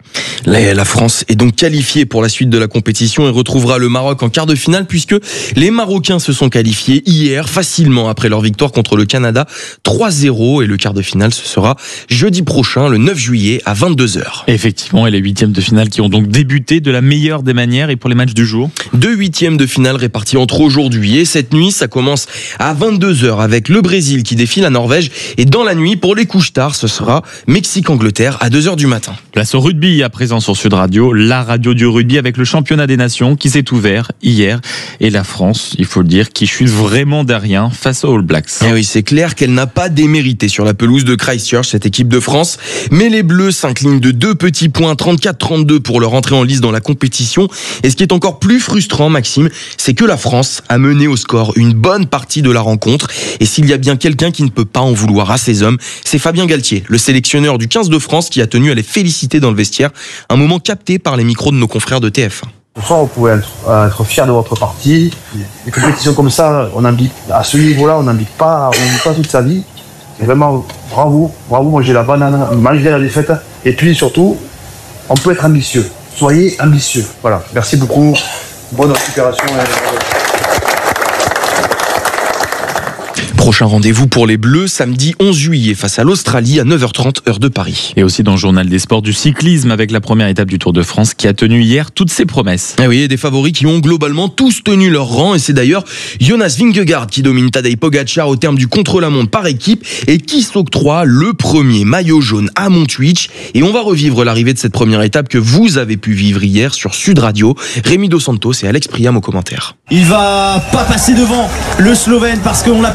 La France est donc qualifiée pour la suite de la compétition et retrouvera le Maroc en quart de finale puisque les Marocains se sont qualifiés hier facilement après leur victoire contre le Canada trois zéro et le quart de finale ce sera jeudi prochain le neuf juillet à vingt-deux heures. Effectivement, et les huitièmes de finale qui ont donc débuté de la meilleure des manières et pour les matchs du jour. Deux huitièmes de finale répartis entre aujourd'hui et cette nuit, ça commence à vingt-deux heures avec le Brésil qui défie la Norvège et dans la nuit pour les couches tard, ce sera Mexique-Angleterre à deux heures du matin. Place au rugby à présent sur Sud Radio, la radio du rugby avec le championnat des nations qui s'est ouvert hier et la France, il faut le dire, qui chute vraiment derrière face aux All Blacks. Et oui, c'est clair qu'elle n'a pas démérité sur la pelouse de Christchurch, cette équipe de France, mais les Bleus s'inclinent de deux petits points, trente-quatre trente-deux pour leur entrée en lice dans la compétition. Et ce qui est encore plus frustrant, Maxime, c'est que la France a mené au score une bonne partie de la rencontre. Et s'il y a bien quelqu'un qui ne peut pas en vouloir à ces hommes, c'est Fabien Galtier, le sélectionneur du quinze de France qui a tenu à les féliciter dans le vestiaire. Un moment capté par les micros de nos confrères de T F un. Ce soir, vous pouvez être, euh, être fiers de votre partie. Les compétitions comme ça, on n'imbique, à ce niveau-là, on n'imbique pas, on n'imbique pas toute sa vie. Et vraiment, bravo, bravo, moi j'ai la banane, malgré la défaite. Et puis surtout, on peut être ambitieux. Soyez ambitieux. Voilà, merci beaucoup. Bonne récupération. Prochain rendez-vous pour les Bleus, samedi onze juillet face à l'Australie à neuf heures trente, heure de Paris. Et aussi dans le journal des sports du cyclisme avec la première étape du Tour de France qui a tenu hier toutes ses promesses. Ah oui, et des favoris qui ont globalement tous tenu leur rang et c'est d'ailleurs Jonas Vingegaard qui domine Tadej Pogacar au terme du contre-la-montre par équipe et qui s'octroie le premier maillot jaune à Montjuïc. Et on va revivre l'arrivée de cette première étape que vous avez pu vivre hier sur Sud Radio. Rémi Dos Santos et Alex Priam aux commentaires. Il va pas passer devant le Slovène parce qu'on l'a pas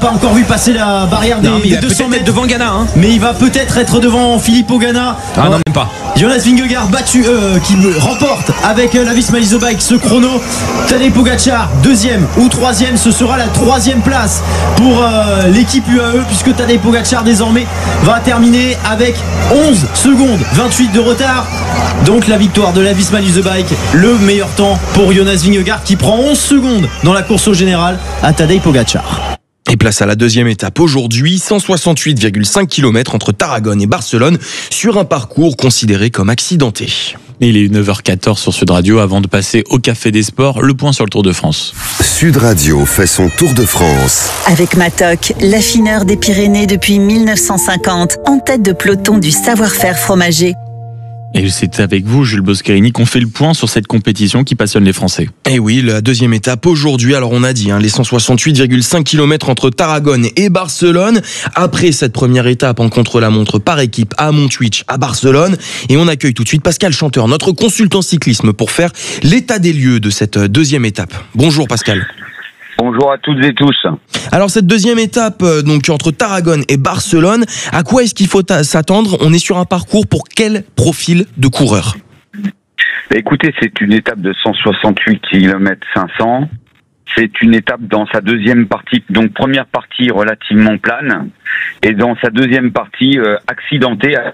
pas encore vu passer la barrière des, non, des deux cents mètres devant Ghana. Hein. Mais il va peut-être être devant Filippo Ganna. Ah non, même pas. Jonas Vingegaard battu, euh, qui remporte avec euh, la Visma Lease Bike ce chrono. Tadej Pogacar, deuxième ou troisième, ce sera la troisième place pour euh, l'équipe U A E, puisque Tadej Pogacar désormais va terminer avec onze secondes vingt-huit de retard. Donc la victoire de la Visma Lease Bike, le meilleur temps pour Jonas Vingegaard qui prend onze secondes dans la course au général à Tadej Pogacar. Et place à la deuxième étape aujourd'hui, cent soixante-huit virgule cinq kilomètres entre Tarragone et Barcelone sur un parcours considéré comme accidenté. Il est neuf heures quatorze sur Sud Radio. Avant de passer au Café des Sports, le point sur le Tour de France. Sud Radio fait son Tour de France. Avec Matok, l'affineur des Pyrénées depuis mille neuf cent cinquante, en tête de peloton du savoir-faire fromager. Et c'est avec vous, Jules Boscherini, qu'on fait le point sur cette compétition qui passionne les Français. Et oui, la deuxième étape aujourd'hui, alors on a dit, hein, les cent soixante-huit virgule cinq kilomètres entre Tarragone et Barcelone. Après cette première étape en contre-la-montre par équipe à Montjuïc, à Barcelone. Et on accueille tout de suite Pascal Chanteur, notre consultant cyclisme, pour faire l'état des lieux de cette deuxième étape. Bonjour Pascal. Bonjour à toutes et tous. Alors cette deuxième étape donc entre Tarragone et Barcelone, à quoi est-ce qu'il faut s'attendre? On est sur un parcours pour quel profil de coureur? Écoutez, c'est une étape de cent soixante-huit kilomètres cinq cents. C'est une étape dans sa deuxième partie, donc première partie relativement plane, et dans sa deuxième partie euh, accidentée à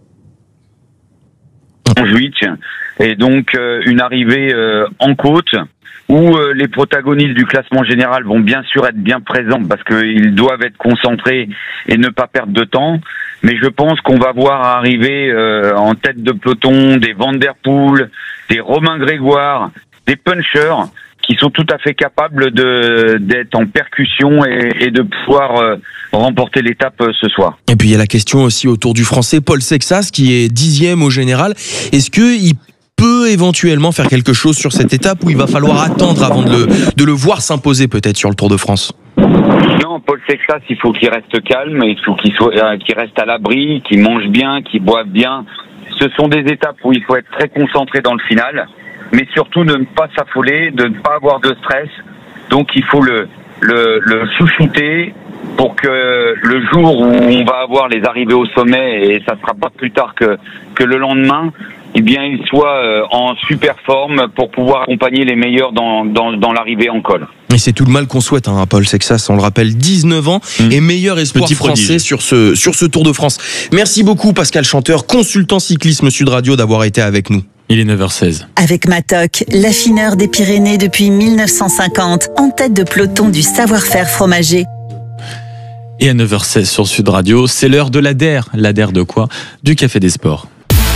Montjuïc, et donc euh, une arrivée euh, en côte, où euh, les protagonistes du classement général vont bien sûr être bien présents parce qu'ils doivent être concentrés et ne pas perdre de temps. Mais je pense qu'on va voir arriver euh, en tête de peloton des Van Der Poel, des Romain Grégoire, des punchers qui sont tout à fait capables de d'être en percussion et, et de pouvoir euh, remporter l'étape euh, ce soir. Et puis il y a la question aussi autour du Français Paul Sexas qui est dixième au général. Est-ce que il peut éventuellement faire quelque chose sur cette étape où il va falloir attendre avant de le, de le voir s'imposer peut-être sur le Tour de France? Non, Paul Sexas, il faut qu'il reste calme, il faut qu'il soit, euh, qu'il reste à l'abri, qu'il mange bien, qu'il boive bien. Ce sont des étapes où il faut être très concentré dans le final, mais surtout de ne pas s'affoler, de ne pas avoir de stress. Donc il faut le, le, le chouchouter pour que le jour où on va avoir les arrivées au sommet, et ça sera pas plus tard que, que le lendemain, eh bien, il soit euh, en super forme pour pouvoir accompagner les meilleurs dans, dans, dans l'arrivée en col. Et c'est tout le mal qu'on souhaite hein, à Paul Sexas, on le rappelle, dix-neuf ans mmh. et meilleur espoir Petit français sur ce, sur ce Tour de France. Merci beaucoup Pascal Chanteur, consultant cyclisme Sud Radio, d'avoir été avec nous. Il est neuf heures seize. Avec Matok, l'affineur des Pyrénées depuis mille neuf cent cinquante, en tête de peloton du savoir-faire fromager. Et à neuf heures seize sur Sud Radio, c'est l'heure de l'A D E R. L'A D E R de quoi? Du Café des Sports.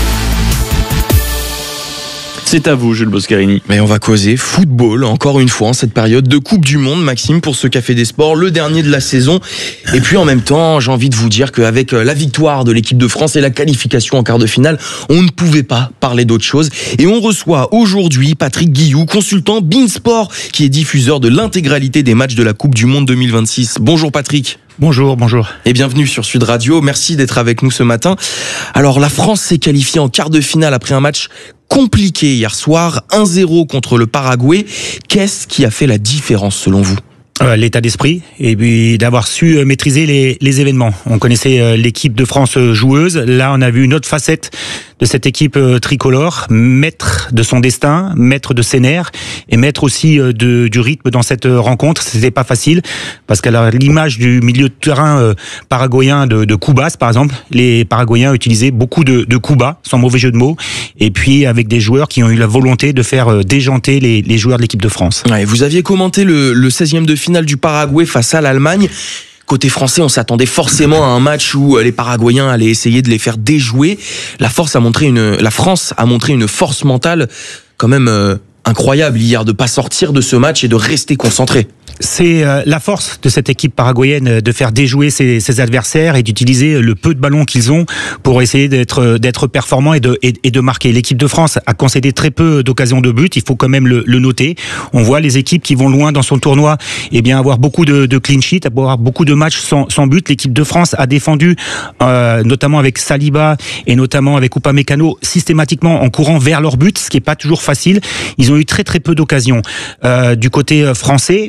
C'est à vous, Jules Boscherini. Mais on va causer football, encore une fois, en cette période de Coupe du Monde, Maxime, pour ce Café des Sports, le dernier de la saison. Et puis en même temps, j'ai envie de vous dire qu'avec la victoire de l'équipe de France et la qualification en quart de finale, on ne pouvait pas parler d'autre chose. Et on reçoit aujourd'hui Patrick Guilloux, consultant Beansport, qui est diffuseur de l'intégralité des matchs de la Coupe du Monde deux mille vingt-six. Bonjour Patrick. Bonjour, bonjour. Et bienvenue sur Sud Radio. Merci d'être avec nous ce matin. Alors, la France s'est qualifiée en quart de finale après un match compliqué hier soir, un zéro contre le Paraguay. Qu'est-ce qui a fait la différence selon vous ? Euh, l'état d'esprit et puis d'avoir su euh, maîtriser les, les événements. On connaissait euh, l'équipe de France euh, joueuse. Là, on a vu une autre facette de cette équipe euh, tricolore, maître de son destin, maître de ses nerfs et maître aussi euh, de, du rythme dans cette euh, rencontre. C'était pas facile parce qu'à l'image du milieu de terrain euh, paraguayen de, de Cubas, par exemple, les Paraguayens utilisaient beaucoup de, de coups bas, sans mauvais jeu de mots, et puis avec des joueurs qui ont eu la volonté de faire euh, déjanter les, les joueurs de l'équipe de France. Ouais, vous aviez commenté le, le seizième de finale du Paraguay face à l'Allemagne. Côté français, on s'attendait forcément à un match où les Paraguayens allaient essayer de les faire déjouer. La force a montré une, la France a montré une force mentale quand même euh, incroyable hier, de pas sortir de ce match et de rester concentré. C'est euh, la force de cette équipe paraguayenne de faire déjouer ses, ses adversaires et d'utiliser le peu de ballons qu'ils ont pour essayer d'être d'être performants et de et, et de marquer. L'équipe de France a concédé très peu d'occasions de but, il faut quand même le, le noter. On voit les équipes qui vont loin dans son tournoi, eh bien avoir beaucoup de, de clean sheet, avoir beaucoup de matchs sans, sans but. L'équipe de France a défendu, euh, notamment avec Saliba et notamment avec Upamecano, systématiquement en courant vers leur but, ce qui est pas toujours facile. Ils ont eu très très peu d'occasions. Euh, du côté français, une première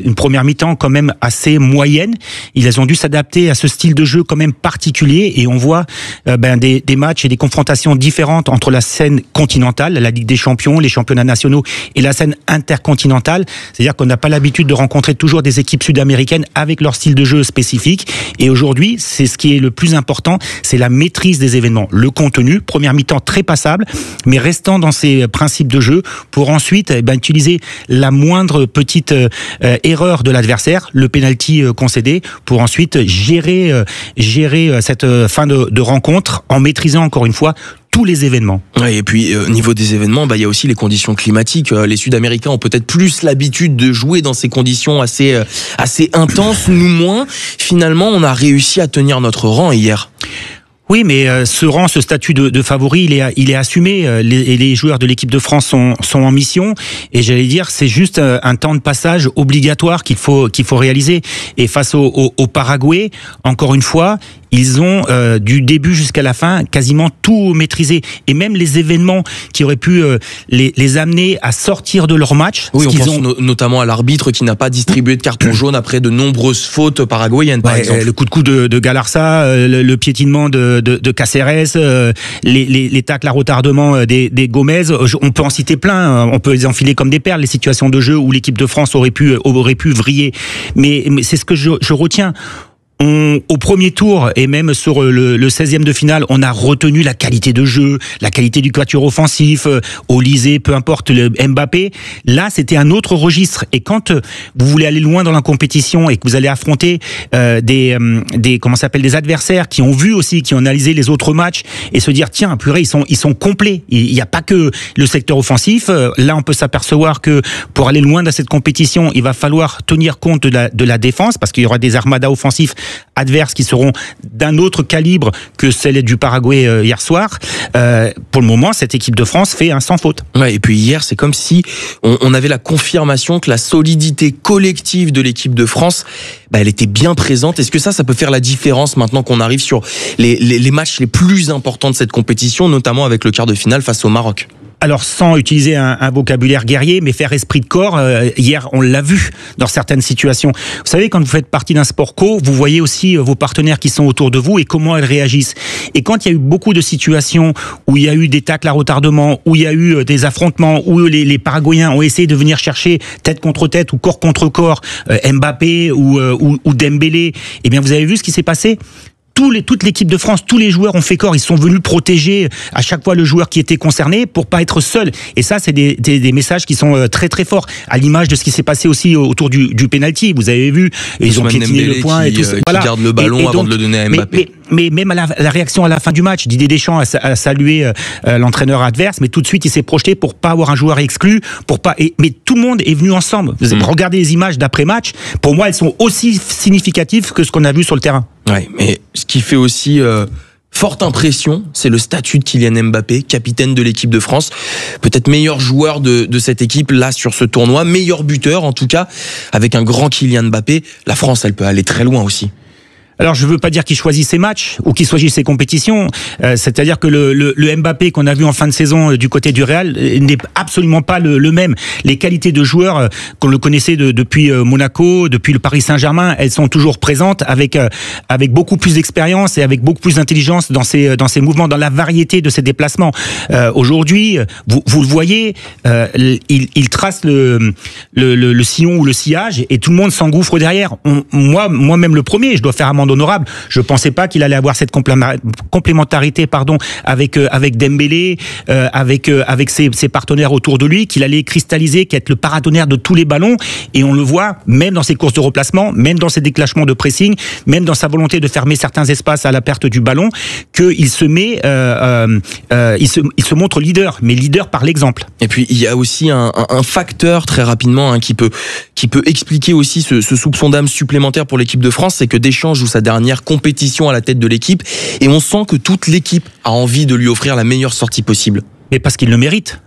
première mi-temps quand même assez moyenne. Ils ont dû s'adapter à ce style de jeu quand même particulier et on voit euh, ben, des, des matchs et des confrontations différentes entre la scène continentale, la Ligue des Champions, les championnats nationaux et la scène intercontinentale. C'est-à-dire qu'on n'a pas l'habitude de rencontrer toujours des équipes sud-américaines avec leur style de jeu spécifique. Et aujourd'hui, c'est ce qui est le plus important, c'est la maîtrise des événements. Le contenu, première mi-temps très passable, mais restant dans ses principes de jeu pour ensuite eh ben, utiliser la moindre petite euh, erreur de l'adversaire, le penalty euh, concédé, pour ensuite gérer, euh, gérer euh, cette euh, fin de, de rencontre en maîtrisant encore une fois tous les événements. Ouais, et puis au euh, niveau des événements, bah il y a aussi les conditions climatiques. Euh, les Sud-Américains ont peut-être plus l'habitude de jouer dans ces conditions assez euh, assez intenses, nous moins. Finalement, on a réussi à tenir notre rang hier. Oui, mais euh, ce rang, ce statut de, de favori, il est, il est assumé. Euh, les, les joueurs de l'équipe de France sont, sont en mission. Et j'allais dire, c'est juste un, un temps de passage obligatoire qu'il faut, qu'il faut réaliser. Et face au, au, au Paraguay, encore une fois, ils ont euh, du début jusqu'à la fin quasiment tout maîtrisé. Et même les événements qui auraient pu euh, les, les amener à sortir de leur match. Oui, on pense ont... no- notamment à l'arbitre qui n'a pas distribué de carton jaune après de nombreuses fautes paraguayennes, par ouais, exemple. Le coup de coude de, de Galarza, euh, le, le piétinement de, de, de Cáceres, euh, les, les, les tacles à retardement des, des Gomez. On peut en citer plein. On peut les enfiler comme des perles, les situations de jeu où l'équipe de France aurait pu, aurait pu vriller. Mais, mais c'est ce que je, je retiens. On, au premier tour et même sur le, le seizième de finale, on a retenu la qualité de jeu, la qualité du quatuor offensif, euh, Olysée, peu importe, le Mbappé. Là, c'était un autre registre. Et quand euh, vous voulez aller loin dans la compétition et que vous allez affronter euh, des, euh, des, comment ça s'appelle, des adversaires qui ont vu aussi, qui ont analysé les autres matchs et se dire, tiens, purée, ils sont, ils sont complets. Il n'y a pas que le secteur offensif. Là, on peut s'apercevoir que pour aller loin dans cette compétition, il va falloir tenir compte de la, de la défense parce qu'il y aura des armadas offensifs adverses qui seront d'un autre calibre que celle du Paraguay euh, hier soir. Euh, pour le moment, cette équipe de France fait un sans faute. Ouais, et puis hier, c'est comme si on, on avait la confirmation que la solidité collective de l'équipe de France, bah, elle était bien présente. Est-ce que ça, ça peut faire la différence maintenant qu'on arrive sur les, les, les matchs les plus importants de cette compétition, notamment avec le quart de finale face au Maroc ? Alors sans utiliser un, un vocabulaire guerrier, mais faire esprit de corps, euh, hier on l'a vu dans certaines situations. Vous savez, quand vous faites partie d'un sport co, vous voyez aussi euh, vos partenaires qui sont autour de vous et comment elles réagissent. Et quand il y a eu beaucoup de situations où il y a eu des tacles à retardement, où il y a eu euh, des affrontements, où les, les Paraguayens ont essayé de venir chercher tête contre tête ou corps contre corps euh, Mbappé ou, euh, ou, ou Dembélé, eh bien vous avez vu ce qui s'est passé ? Tous les, toute l'équipe de France, tous les joueurs ont fait corps. Ils sont venus protéger à chaque fois le joueur qui était concerné pour pas être seul. Et ça, c'est des, des, des messages qui sont très très forts. À l'image de ce qui s'est passé aussi autour du, du penalty. Vous avez vu, ils ont piétiné le point qui, et tout ça. Qui voilà. garde le ballon et, et avant donc, de le donner à Mbappé. Mais, mais, mais même à la, la réaction à la fin du match, Didier Deschamps a, a salué euh, l'entraîneur adverse, mais tout de suite il s'est projeté pour pas avoir un joueur exclu, pour pas. Et, mais tout le monde est venu ensemble. Vous mmh. regardez les images d'après match. Pour moi, elles sont aussi significatives que ce qu'on a vu sur le terrain. Ouais, mais ce qui fait aussi euh, forte impression, c'est le statut de Kylian Mbappé, capitaine de l'équipe de France, peut-être meilleur joueur de, de cette équipe là sur ce tournoi, meilleur buteur en tout cas, avec un grand Kylian Mbappé, la France elle peut aller très loin aussi. Alors je veux pas dire qu'il choisit ses matchs ou qu'il choisit ses compétitions, euh, c'est-à-dire que le, le, le Mbappé qu'on a vu en fin de saison euh, du côté du Real euh, n'est absolument pas le, le même. Les qualités de joueur euh, qu'on le connaissait de, depuis euh, Monaco, depuis le Paris Saint-Germain, elles sont toujours présentes avec euh, avec beaucoup plus d'expérience et avec beaucoup plus d'intelligence dans ses dans ses mouvements, dans la variété de ses déplacements. Euh, aujourd'hui, vous, vous le voyez, euh, il, il trace le, le le le sillon ou le sillage et tout le monde s'engouffre derrière. On, moi moi-même le premier, je dois faire amende honorable. Je pensais pas qu'il allait avoir cette complémentarité, pardon, avec euh, avec Dembélé, euh, avec euh, avec ses, ses partenaires autour de lui, qu'il allait cristalliser, qu'être le paratonnerre de tous les ballons. Et on le voit, même dans ses courses de replacement, même dans ses déclenchements de pressing, même dans sa volonté de fermer certains espaces à la perte du ballon, qu'il se met, euh, euh, euh, il se il se montre leader, mais leader par l'exemple. Et puis il y a aussi un, un, un facteur très rapidement hein, qui peut qui peut expliquer aussi ce, ce soupçon d'âme supplémentaire pour l'équipe de France, c'est que Deschamps joue sa dernière compétition à la tête de l'équipe et on sent que toute l'équipe a envie de lui offrir la meilleure sortie possible. Mais parce qu'il le mérite.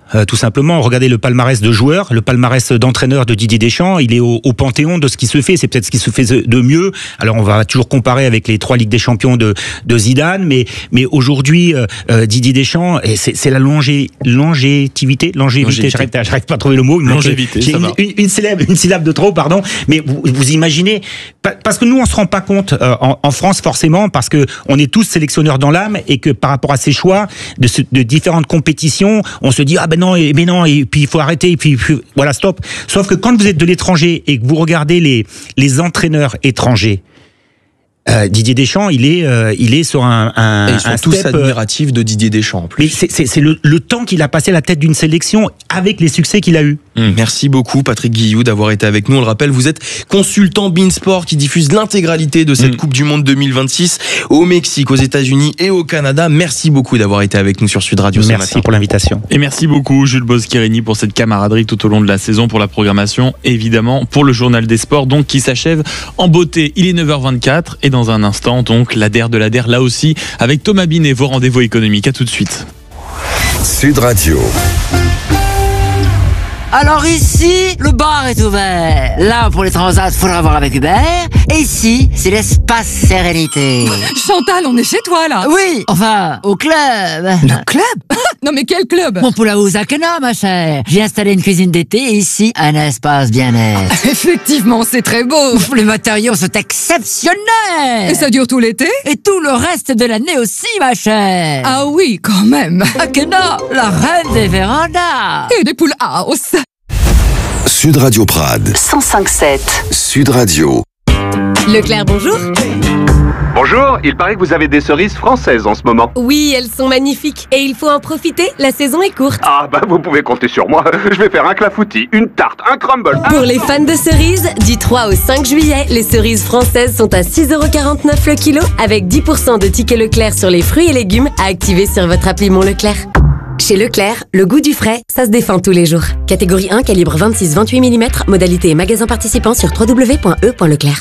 euh, tout simplement. Regardez le palmarès de joueurs, le palmarès d'entraîneurs de Didier Deschamps, il est au, au panthéon de ce qui se fait. C'est peut-être ce qui se fait de mieux. Alors on va toujours comparer avec les trois Ligues des Champions de, de Zidane, mais, mais aujourd'hui, euh, euh, Didier Deschamps, et c'est, c'est la longé, longévité, longévité, j'arrive, j'arrive pas à trouver le mot. Longévité, j'ai ça une, va. Une, une, syllabe, une syllabe de trop, pardon. Mais vous, vous imaginez, parce que nous on se rend pas compte euh, en, en France forcément, parce que on est tous sélectionneurs dans l'âme et que par rapport à ces choix de, de différentes compétitions, on se dit ah ben non, et, mais non, et puis il faut arrêter, et puis, puis voilà, stop. Sauf que quand vous êtes de l'étranger et que vous regardez les les entraîneurs étrangers, Euh, Didier Deschamps, il est, euh, il est sur un, un, et ils sont un tous step, admiratifs de Didier Deschamps en plus. Mais c'est, c'est, c'est le, le temps qu'il a passé à la tête d'une sélection avec les succès qu'il a eu. Mmh. Merci beaucoup Patrick Guilloux d'avoir été avec nous. On le rappelle, vous êtes consultant Beansport qui diffuse l'intégralité de cette mmh. Coupe du Monde deux mille vingt-six au Mexique, aux États-Unis et au Canada. Merci beaucoup d'avoir été avec nous sur Sud Radio ce matin. Merci pour l'invitation. Et merci beaucoup Jules Boscherini pour cette camaraderie tout au long de la saison, pour la programmation, évidemment pour le journal des sports donc qui s'achève en beauté. Il est neuf heures vingt-quatre et dans un instant donc l'A D E R de l'A D E R là aussi avec Thomas Binet, vos rendez-vous économiques. À tout de suite. Sud Radio. Alors ici, le bar est ouvert. Là, pour les transats, faudra voir avec Hubert. Et ici, c'est l'espace sérénité. Chantal, on est chez toi, là. Oui, enfin, au club. Le club? Non, mais quel club? Mon poulain Zakena, ma chère. J'ai installé une cuisine d'été et ici, un espace bien-être. Effectivement, c'est très beau. Les matériaux sont exceptionnels. Et ça dure tout l'été? Et tout le reste de l'année aussi, ma chère. Ah oui, quand même. Akena, la reine des vérandas. Et des poules house. Sud Radio Prades. cent cinq sept. Sud Radio. Leclerc, bonjour. Bonjour, il paraît que vous avez des cerises françaises en ce moment. Oui, elles sont magnifiques et il faut en profiter, la saison est courte. Ah bah vous pouvez compter sur moi, je vais faire un clafoutis, une tarte, un crumble. Pour les fans de cerises, du trois au cinq juillet, les cerises françaises sont à six euros quarante-neuf le kilo avec dix pour cent de tickets Leclerc sur les fruits et légumes à activer sur votre appli Mon Leclerc. Chez Leclerc, le goût du frais, ça se défend tous les jours. Catégorie un, calibre vingt-six à vingt-huit millimètres, modalité et magasin participant sur w w w point e point leclerc.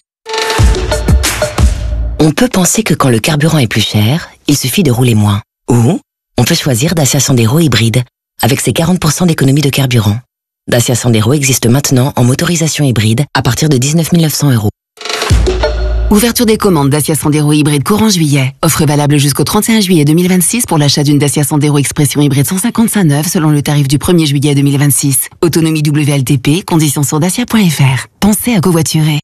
On peut penser que quand le carburant est plus cher, il suffit de rouler moins. Ou on peut choisir Dacia Sandero hybride, avec ses quarante pour cent d'économie de carburant. Dacia Sandero existe maintenant en motorisation hybride à partir de dix-neuf mille neuf cents euros. Ouverture des commandes Dacia Sandero hybride courant juillet. Offre valable jusqu'au trente et un juillet deux mille vingt-six pour l'achat d'une Dacia Sandero Expression hybride cent cinquante-cinq neuve selon le tarif du premier juillet deux mille vingt-six. Autonomie W L T P, conditions sur dacia point f r. Pensez à covoiturer.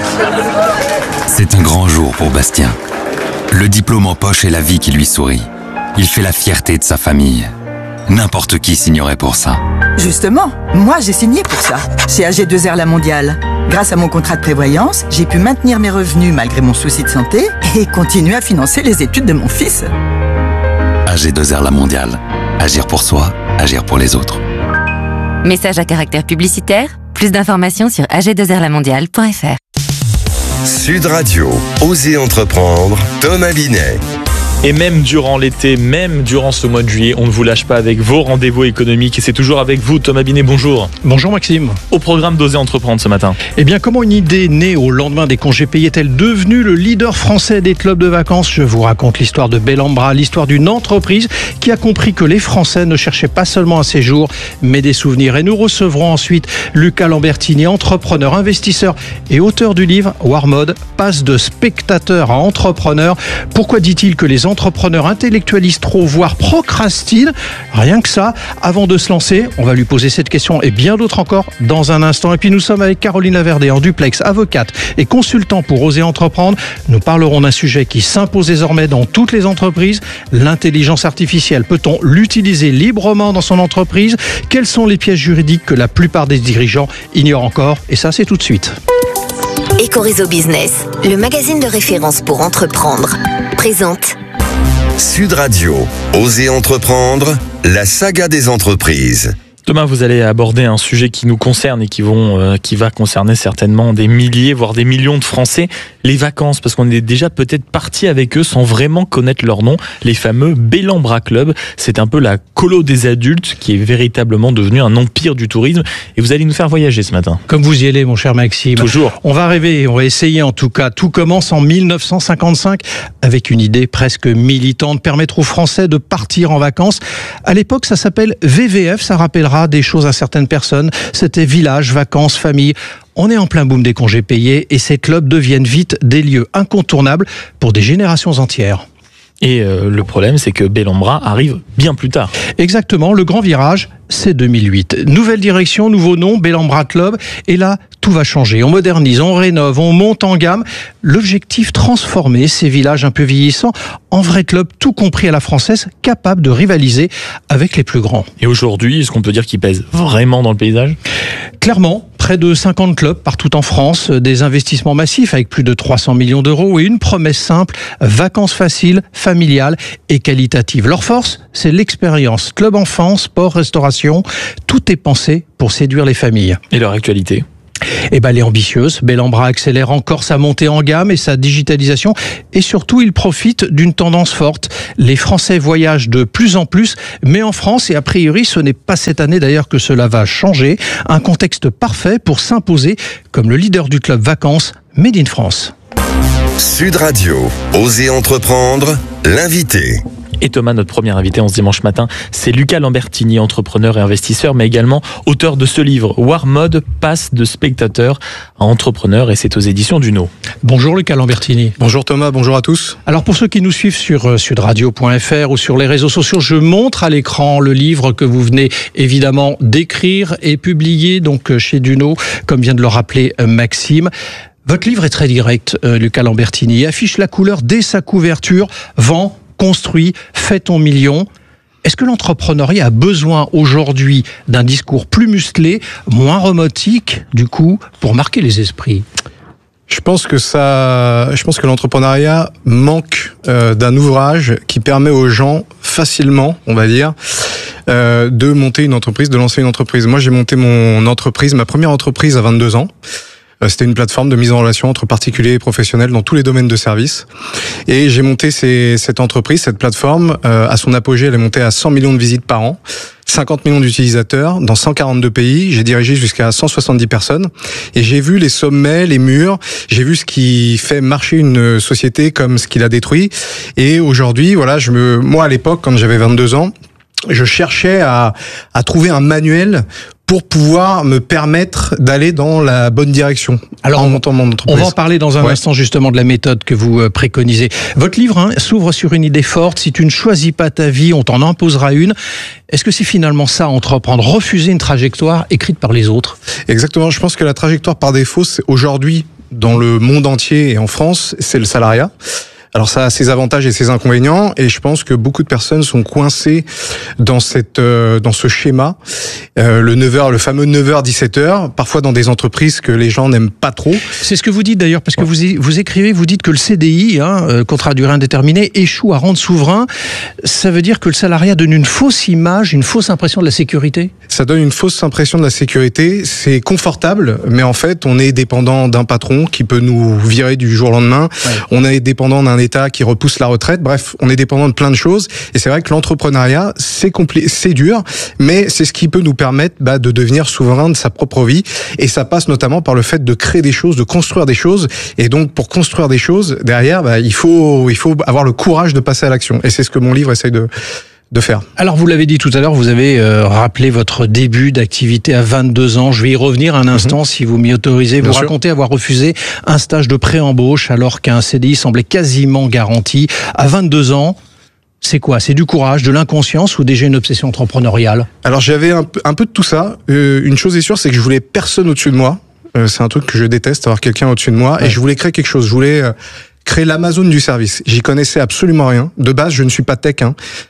C'est un grand jour pour Bastien. Le diplôme en poche et la vie qui lui sourit. Il fait la fierté de sa famille. N'importe qui signerait pour ça. Justement, moi j'ai signé pour ça, chez A G deux R La Mondiale. Grâce à mon contrat de prévoyance, j'ai pu maintenir mes revenus malgré mon souci de santé et continuer à financer les études de mon fils. A G deux R La Mondiale. Agir pour soi, agir pour les autres. Message à caractère publicitaire. Plus d'informations sur a g deux r la mondiale point f r. Sud Radio. Osez entreprendre. Thomas Binet. Et même durant l'été, même durant ce mois de juillet, on ne vous lâche pas avec vos rendez-vous économiques. Et c'est toujours avec vous, Thomas Binet, bonjour. Bonjour Maxime. Au programme d'Oser Entreprendre ce matin. Eh bien, comment une idée née au lendemain des congés payés est-elle devenue le leader français des clubs de vacances? Je vous raconte l'histoire de Bellambra, l'histoire d'une entreprise qui a compris que les Français ne cherchaient pas seulement un séjour, mais des souvenirs. Et nous recevrons ensuite Luca Lambertini, entrepreneur, investisseur et auteur du livre War Mode, passe de spectateur à entrepreneur. Pourquoi dit-il que les entrepreneurs intellectualisent trop, voire procrastinent? Rien que ça. Avant de se lancer, on va lui poser cette question et bien d'autres encore dans un instant. Et puis nous sommes avec Caroline Laverdé en duplex, avocate et consultant pour Oser Entreprendre. Nous parlerons d'un sujet qui s'impose désormais dans toutes les entreprises, l'intelligence artificielle. Peut-on l'utiliser librement dans son entreprise? Quels sont les pièges juridiques que la plupart des dirigeants ignorent encore? Et ça, c'est tout de suite. Ecoréseau Business, le magazine de référence pour entreprendre, présente Sud Radio. Osez entreprendre. La saga des entreprises. Thomas, vous allez aborder un sujet qui nous concerne et qui, vont, euh, qui va concerner certainement des milliers, voire des millions de Français, les vacances, parce qu'on est déjà peut-être parti avec eux sans vraiment connaître leur nom, les fameux Bellambra Club. C'est un peu la colo des adultes qui est véritablement devenue un empire du tourisme, et vous allez nous faire voyager ce matin. Comme vous y allez, mon cher Maxime. Toujours. On va rêver, on va essayer en tout cas. Tout commence en mille neuf cent cinquante-cinq avec une idée presque militante, permettre aux Français de partir en vacances. À l'époque, ça s'appelle V V F, ça rappellera des choses à certaines personnes. C'était village, vacances, famille. On est en plein boom des congés payés et ces clubs deviennent vite des lieux incontournables pour des générations entières. Et euh, le problème, c'est que Bellambra arrive bien plus tard. Exactement, le grand virage, c'est deux mille huit. Nouvelle direction, nouveau nom, Bellambra Club. Et là, tout va changer. On modernise, on rénove, on monte en gamme. L'objectif, transformer ces villages un peu vieillissants en vrais clubs, tout compris à la française, capables de rivaliser avec les plus grands. Et aujourd'hui, est-ce qu'on peut dire qu'ils pèsent vraiment dans le paysage ? Clairement, près de cinquante clubs partout en France, des investissements massifs avec plus de trois cents millions d'euros et une promesse simple, vacances faciles, familiales et qualitatives. Leur force, c'est l'expérience. Club enfant, sport, restauration, tout est pensé pour séduire les familles. Et leur actualité ? Eh ben, elle est ambitieuse. Bellambra accélère encore sa montée en gamme et sa digitalisation. Et surtout, il profite d'une tendance forte. Les Français voyagent de plus en plus, mais en France, et a priori, ce n'est pas cette année d'ailleurs que cela va changer. Un contexte parfait pour s'imposer comme le leader du club vacances Made in France. Sud Radio, Osez entreprendre, l'invité. Et Thomas, notre premier invité en ce dimanche matin, c'est Luca Lambertini, entrepreneur et investisseur, mais également auteur de ce livre, War Mode, passe de spectateur à entrepreneur, et c'est aux éditions Duno. Bonjour Luca Lambertini. Bonjour Thomas, bonjour à tous. Alors pour ceux qui nous suivent sur sud radio point f r ou sur les réseaux sociaux, je montre à l'écran le livre que vous venez évidemment d'écrire et publier donc chez Duno, comme vient de le rappeler Maxime. Votre livre est très direct, euh, Luca Lambertini, il affiche la couleur dès sa couverture, vend, construit, fait ton million. Est-ce que l'entrepreneuriat a besoin aujourd'hui d'un discours plus musclé, moins robotique, du coup, pour marquer les esprits ? Je pense que ça, je pense que l'entrepreneuriat manque euh, d'un ouvrage qui permet aux gens facilement, on va dire, euh, de monter une entreprise, de lancer une entreprise. Moi, j'ai monté mon entreprise, ma première entreprise à vingt-deux ans. C'était une plateforme de mise en relation entre particuliers et professionnels dans tous les domaines de service. Et j'ai monté ces, cette entreprise, cette plateforme, euh, à son apogée, elle est montée à cent millions de visites par an, cinquante millions d'utilisateurs dans cent quarante-deux pays. J'ai dirigé jusqu'à cent soixante-dix personnes. Et j'ai vu les sommets, les murs. J'ai vu ce qui fait marcher une société comme ce qui la détruit. Et aujourd'hui, voilà, je me, moi, à l'époque, quand j'avais vingt-deux ans, je cherchais à, à trouver un manuel pour pouvoir me permettre d'aller dans la bonne direction. Alors, en montant mon entreprise. On va en parler dans un ouais. instant justement de la méthode que vous préconisez. Votre livre hein, s'ouvre sur une idée forte. Si tu ne choisis pas ta vie, on t'en imposera une. Est-ce que c'est finalement ça, entreprendre, refuser une trajectoire écrite par les autres ? Exactement. Je pense que la trajectoire par défaut, c'est aujourd'hui, dans le monde entier et en France, c'est le salariat. Alors ça a ses avantages et ses inconvénients, et je pense que beaucoup de personnes sont coincées dans cette euh, dans ce schéma, euh, le neuf heures, le fameux neuf heures dix-sept heures, parfois dans des entreprises que les gens n'aiment pas trop. C'est ce que vous dites d'ailleurs, parce que vous vous écrivez, vous dites que le C D I, hein, euh, contrat à durée indéterminée, échoue à rendre souverain. Ça veut dire que le salariat donne une fausse image, une fausse impression de la sécurité ? Ça donne une fausse impression de la sécurité. C'est confortable, mais en fait, on est dépendant d'un patron qui peut nous virer du jour au lendemain. Ouais. On est dépendant d'un État qui repousse la retraite. Bref, on est dépendant de plein de choses. Et c'est vrai que l'entrepreneuriat, c'est compli- c'est dur, mais c'est ce qui peut nous permettre bah, de devenir souverain de sa propre vie. Et ça passe notamment par le fait de créer des choses, de construire des choses. Et donc, pour construire des choses, derrière, bah, il faut, il faut avoir le courage de passer à l'action. Et c'est ce que mon livre essaye de de faire. Alors vous l'avez dit tout à l'heure, vous avez euh, rappelé votre début d'activité à vingt-deux ans. Je vais y revenir un instant, mmh. si vous m'y autorisez. Vous Bien racontez sûr. avoir refusé un stage de pré-embauche alors qu'un C D I semblait quasiment garanti. À vingt-deux ans, c'est quoi ? C'est du courage, de l'inconscience ou déjà une obsession entrepreneuriale ? Alors j'avais un peu, un peu de tout ça. Euh, une chose est sûre, c'est que je voulais personne au-dessus de moi. Euh, c'est un truc que je déteste, avoir quelqu'un au-dessus de moi. Ouais. Et je voulais créer quelque chose. Je voulais... Euh, créer l'Amazon du service. J'y connaissais absolument rien. De base, je ne suis pas tech. Hein.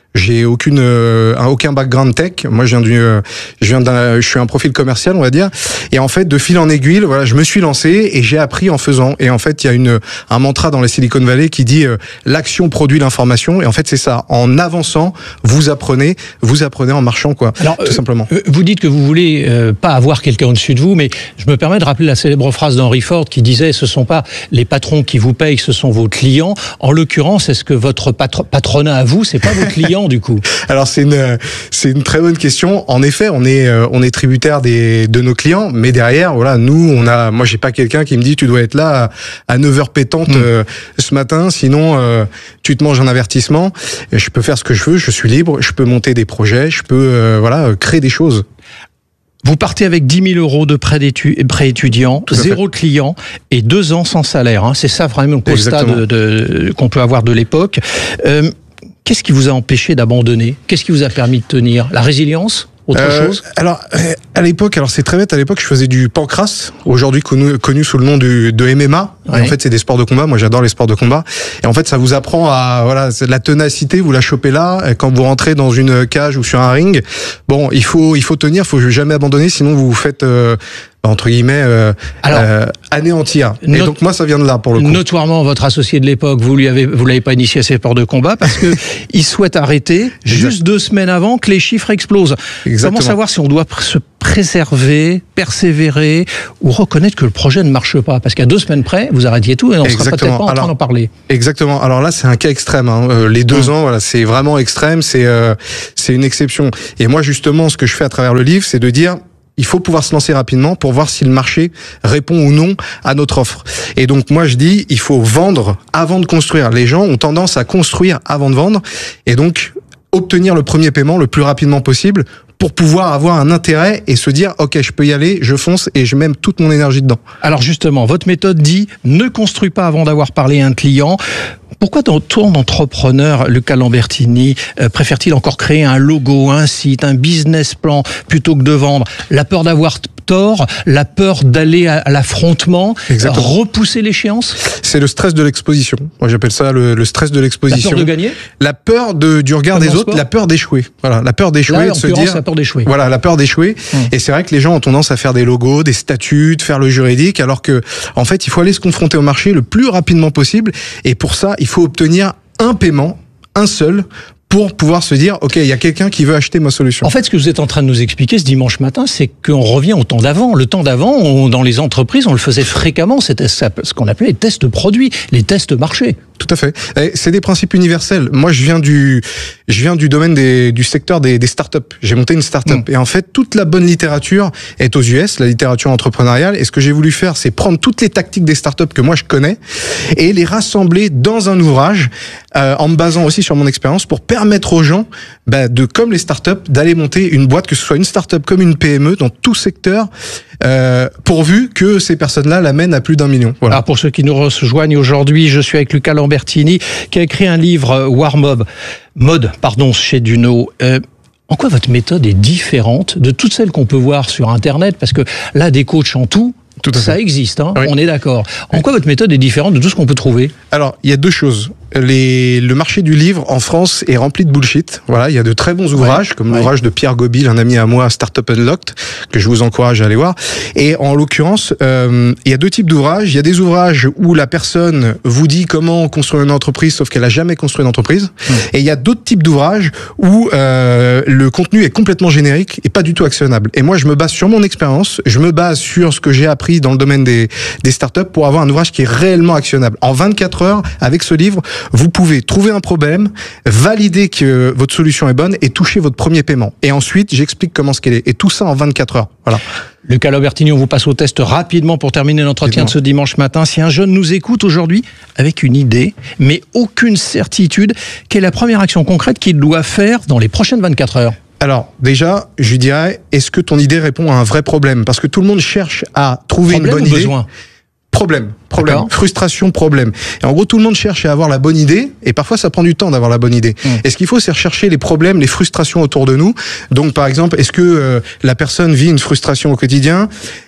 J'ai aucune, euh, aucun background tech. Moi, je viens du, euh, je viens d'un, je suis un profil commercial, on va dire. Et en fait, de fil en aiguille, voilà, je me suis lancé et j'ai appris en faisant. Et en fait, il y a une, un mantra dans la Silicon Valley qui dit euh, l'action produit l'information. Et en fait, c'est ça. En avançant, vous apprenez, vous apprenez en marchant, quoi. Alors, tout simplement. Euh, vous dites que vous voulez euh, pas avoir quelqu'un au-dessus de vous, mais je me permets de rappeler la célèbre phrase d'Henry Ford qui disait ce sont pas les patrons qui vous payent, ce sont vos clients. En l'occurrence, est-ce que votre patro- patronat à vous, c'est pas vos clients du coup? Alors c'est une c'est une très bonne question. En effet, on est euh, on est tributaire des de nos clients, mais derrière, voilà, nous on a, moi j'ai pas quelqu'un qui me dit tu dois être là à, à neuf heures pétantes mmh. euh, ce matin, sinon euh, tu te manges un avertissement. Et je peux faire ce que je veux, je suis libre, je peux monter des projets, je peux euh, voilà créer des choses. Vous partez avec dix mille euros de prêt, d'étu- prêt étudiant, zéro client et deux ans sans salaire. Hein. C'est ça vraiment le constat de, de, qu'on peut avoir de l'époque. Euh, qu'est-ce qui vous a empêché d'abandonner? Qu'est-ce qui vous a permis de tenir? La résilience? Autre euh, chose? Alors, à l'époque, alors c'est très bête, à l'époque, je faisais du pancrace, aujourd'hui connu, connu sous le nom du, de M M A. Ouais. Et en fait, c'est des sports de combat. Moi, j'adore les sports de combat. Et en fait, ça vous apprend à, voilà, c'est de la ténacité, vous la chopez là. Et quand vous rentrez dans une cage ou sur un ring, bon, il faut, il faut tenir, il faut jamais abandonner, sinon vous vous faites, euh, entre guillemets, euh, Alors, euh, anéantir. Et not- donc moi, ça vient de là, pour le coup. Notoirement, votre associé de l'époque, vous lui avez, vous l'avez pas initié à ces sports de combat parce que il souhaite arrêter juste deux semaines avant que les chiffres explosent. Exactement. Comment savoir si on doit se préserver, persévérer ou reconnaître que le projet ne marche pas? Parce qu'à deux semaines près, vous arrêtiez tout et on ne sera peut-être pas en train d'en parler. Exactement. Alors là, c'est un cas extrême. Hein. Euh, les deux mmh. ans, voilà, c'est vraiment extrême. C'est euh, c'est une exception. Et moi, justement, ce que je fais à travers le livre, c'est de dire il faut pouvoir se lancer rapidement pour voir si le marché répond ou non à notre offre. Et donc moi je dis, il faut vendre avant de construire. Les gens ont tendance à construire avant de vendre, et donc obtenir le premier paiement le plus rapidement possible pour pouvoir avoir un intérêt et se dire ok, je peux y aller, je fonce et je mets toute mon énergie dedans. Alors justement, votre méthode dit ne construis pas avant d'avoir parlé à un client. Pourquoi ton tour d'entrepreneur, Luca Lambertini, euh, préfère-t-il encore créer un logo, un site, un business plan plutôt que de vendre? La peur d'avoir tort, la peur d'aller à, à l'affrontement, Exactement. repousser l'échéance? C'est le stress de l'exposition. Moi j'appelle ça le, le stress de l'exposition. La peur de gagner? La peur de, du regard Comme des autres, sport? La peur d'échouer. Voilà, la peur d'échouer, Là, de se dire. La peur d'échouer. Voilà, la peur d'échouer. Hum. Et c'est vrai que les gens ont tendance à faire des logos, des statuts, de faire le juridique, alors que en fait il faut aller se confronter au marché le plus rapidement possible. Et pour ça, il faut obtenir un paiement, un seul, pour pouvoir se dire, ok, il y a quelqu'un qui veut acheter ma solution. En fait, ce que vous êtes en train de nous expliquer ce dimanche matin, c'est qu'on revient au temps d'avant. Le temps d'avant, on, dans les entreprises, on le faisait fréquemment. C'était ce qu'on appelait les tests produits, les tests marché. Tout à fait. Et c'est des principes universels. Moi, je viens du, je viens du domaine des, du secteur des, des startups. J'ai monté une startup. Mmh. Et en fait, toute la bonne littérature est aux U S, la littérature entrepreneuriale. Et ce que j'ai voulu faire, c'est prendre toutes les tactiques des startups que moi je connais et les rassembler dans un ouvrage, euh, en me basant aussi sur mon expérience pour permettre aux gens, bah, de, comme les startups, d'aller monter une boîte, que ce soit une startup comme une P M E, dans tout secteur, euh, pourvu que ces personnes-là l'amènent à plus d'un million. Voilà. Alors pour ceux qui nous rejoignent aujourd'hui, je suis avec Luca Lambertini, qui a écrit un livre, War Mob, Mode, pardon, chez Duno. Euh, en quoi votre méthode est différente de toutes celles qu'on peut voir sur Internet? Parce que là, des coachs en tout, Tout ça fait. existe, hein, oui. on est d'accord. En oui. quoi votre méthode est différente de tout ce qu'on peut trouver? Alors, il y a deux choses. Les, le marché du livre en France est rempli de bullshit. Voilà, il y a de très bons ouvrages, ouais. comme ouais. l'ouvrage de Pierre Gobil, un ami à moi, Startup Unlocked, que je vous encourage à aller voir. Et en l'occurrence, euh, il y a deux types d'ouvrages. Il y a des ouvrages où la personne vous dit comment construire une entreprise, sauf qu'elle a jamais construit une entreprise. Mmh. Et il y a d'autres types d'ouvrages où euh, le contenu est complètement générique et pas du tout actionnable. Et moi, je me base sur mon expérience, je me base sur ce que j'ai appris dans le domaine des, des startups pour avoir un ouvrage qui est réellement actionnable. En vingt-quatre heures, avec ce livre, vous pouvez trouver un problème, valider que votre solution est bonne et toucher votre premier paiement. Et ensuite, j'explique comment ce qu'elle est. Et tout ça en vingt-quatre heures. Voilà. Luca Lambertini, on vous passe au test rapidement pour terminer l'entretien de ce dimanche matin. Si un jeune nous écoute aujourd'hui avec une idée, mais aucune certitude, quelle est la première action concrète qu'il doit faire dans les prochaines vingt-quatre heures? Alors, déjà, je lui dirais, est-ce que ton idée répond à un vrai problème? Parce que tout le monde cherche à trouver problème une bonne ou idée. Besoin Problème, problème, D'accord. frustration, problème. Et en gros, tout le monde cherche à avoir la bonne idée, et parfois ça prend du temps d'avoir la bonne idée. Mmh. Et ce qu'il faut, c'est rechercher les problèmes, les frustrations autour de nous. Donc, par exemple, est-ce que euh, la personne vit une frustration au quotidien?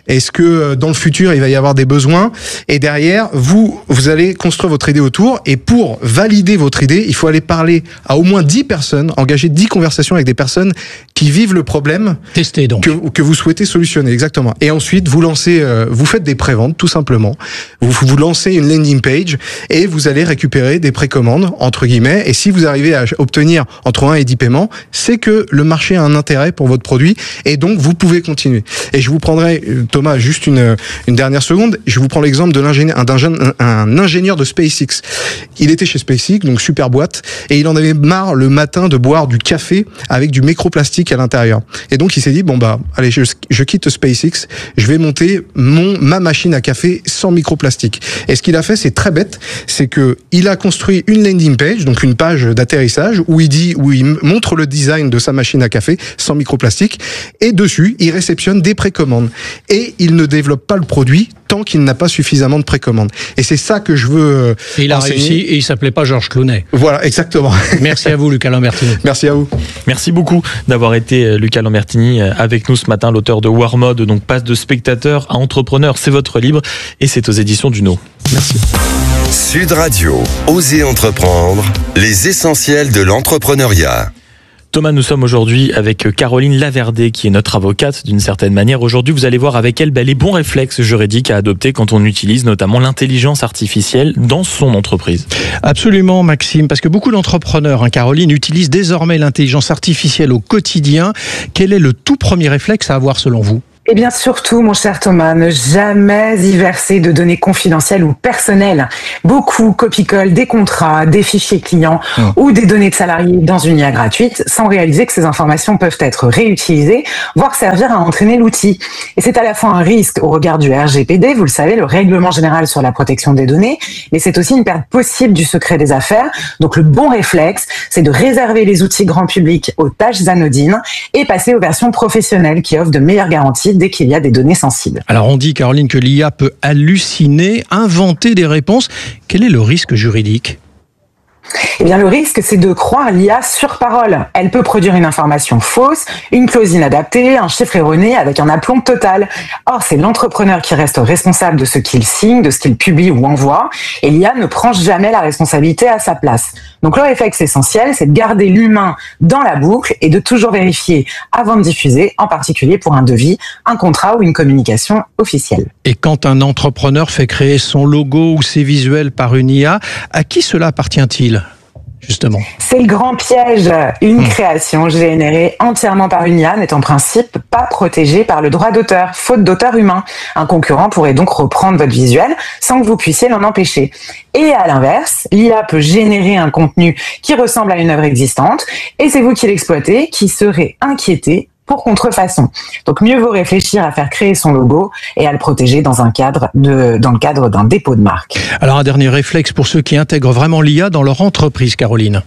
Est-ce que dans le futur, il va y avoir des besoins? Et derrière, vous, vous allez construire votre idée autour. Et pour valider votre idée, il faut aller parler à au moins dix personnes, engager dix conversations avec des personnes qui vivent le problème. Tester donc. Que, que vous souhaitez solutionner, exactement. Et ensuite, vous lancez, euh, vous faites des préventes, tout simplement. Vous, vous lancez une landing page et vous allez récupérer des précommandes, entre guillemets. Et si vous arrivez à obtenir entre un et dix paiements, c'est que le marché a un intérêt pour votre produit et donc vous pouvez continuer. Et je vous prendrai, Thomas, juste une, une dernière seconde. Je vous prends l'exemple de l'ingénieur, d'un jeune, un, un ingénieur de SpaceX. Il était chez SpaceX, donc super boîte, et il en avait marre le matin de boire du café avec du microplastique à l'intérieur. Et donc il s'est dit, bon bah, allez, je, je quitte SpaceX, je vais monter mon, ma machine à café sans microplastique. Et ce qu'il a fait, c'est très bête, c'est que il a construit une landing page, donc une page d'atterrissage, où il dit, où il montre le design de sa machine à café sans microplastique, et dessus, il réceptionne des précommandes. Et il ne développe pas le produit tant qu'il n'a pas suffisamment de précommandes. Et c'est ça que je veux et il a enseigner. réussi, et il s'appelait pas Georges Clooney. Voilà, exactement. Merci à vous, Luca Lambertini. Merci à vous. Merci beaucoup d'avoir été Luca Lambertini avec nous ce matin, l'auteur de War Mode, donc passe de spectateur à entrepreneur. C'est votre livre et c'est aux éditions Duno. Merci. Sud Radio, Osez entreprendre, les essentiels de l'entrepreneuriat. Thomas, nous sommes aujourd'hui avec Caroline Laverdé, qui est notre avocate d'une certaine manière. Aujourd'hui, vous allez voir avec elle ben, les bons réflexes juridiques à adopter quand on utilise notamment l'intelligence artificielle dans son entreprise. Absolument, Maxime, parce que beaucoup d'entrepreneurs, hein, Caroline, utilisent désormais l'intelligence artificielle au quotidien. Quel est le tout premier réflexe à avoir selon vous ? Eh bien, surtout, mon cher Thomas, ne jamais y verser de données confidentielles ou personnelles. Beaucoup copie-collent des contrats, des fichiers clients mmh. ou des données de salariés dans une I A gratuite sans réaliser que ces informations peuvent être réutilisées, voire servir à entraîner l'outil. Et c'est à la fois un risque au regard du R G P D, vous le savez, le Règlement général sur la protection des données, mais c'est aussi une perte possible du secret des affaires. Donc, le bon réflexe, c'est de réserver les outils grand public aux tâches anodines et passer aux versions professionnelles qui offrent de meilleures garanties dès qu'il y a des données sensibles. Alors on dit, Caroline, que l'I A peut halluciner, inventer des réponses. Quel est le risque juridique ? Eh bien, le risque, c'est de croire l'I A sur parole. Elle peut produire une information fausse, une clause inadaptée, un chiffre erroné avec un aplomb total. Or, c'est l'entrepreneur qui reste responsable de ce qu'il signe, de ce qu'il publie ou envoie, et l'I A ne prend jamais la responsabilité à sa place. Donc, le réflexe essentiel, c'est de garder l'humain dans la boucle et de toujours vérifier avant de diffuser, en particulier pour un devis, un contrat ou une communication officielle. Et quand un entrepreneur fait créer son logo ou ses visuels par une I A, à qui cela appartient-il ? Justement. C'est le grand piège. Une mmh. création générée entièrement par une I A n'est en principe pas protégée par le droit d'auteur, faute d'auteur humain. Un concurrent pourrait donc reprendre votre visuel sans que vous puissiez l'en empêcher. Et à l'inverse, l'I A peut générer un contenu qui ressemble à une œuvre existante et c'est vous qui l'exploitez qui serez inquiété pour contrefaçon. Donc mieux vaut réfléchir à faire créer son logo et à le protéger dans un cadre de, dans le cadre d'un dépôt de marque. Alors un dernier réflexe pour ceux qui intègrent vraiment l'I A dans leur entreprise, Caroline.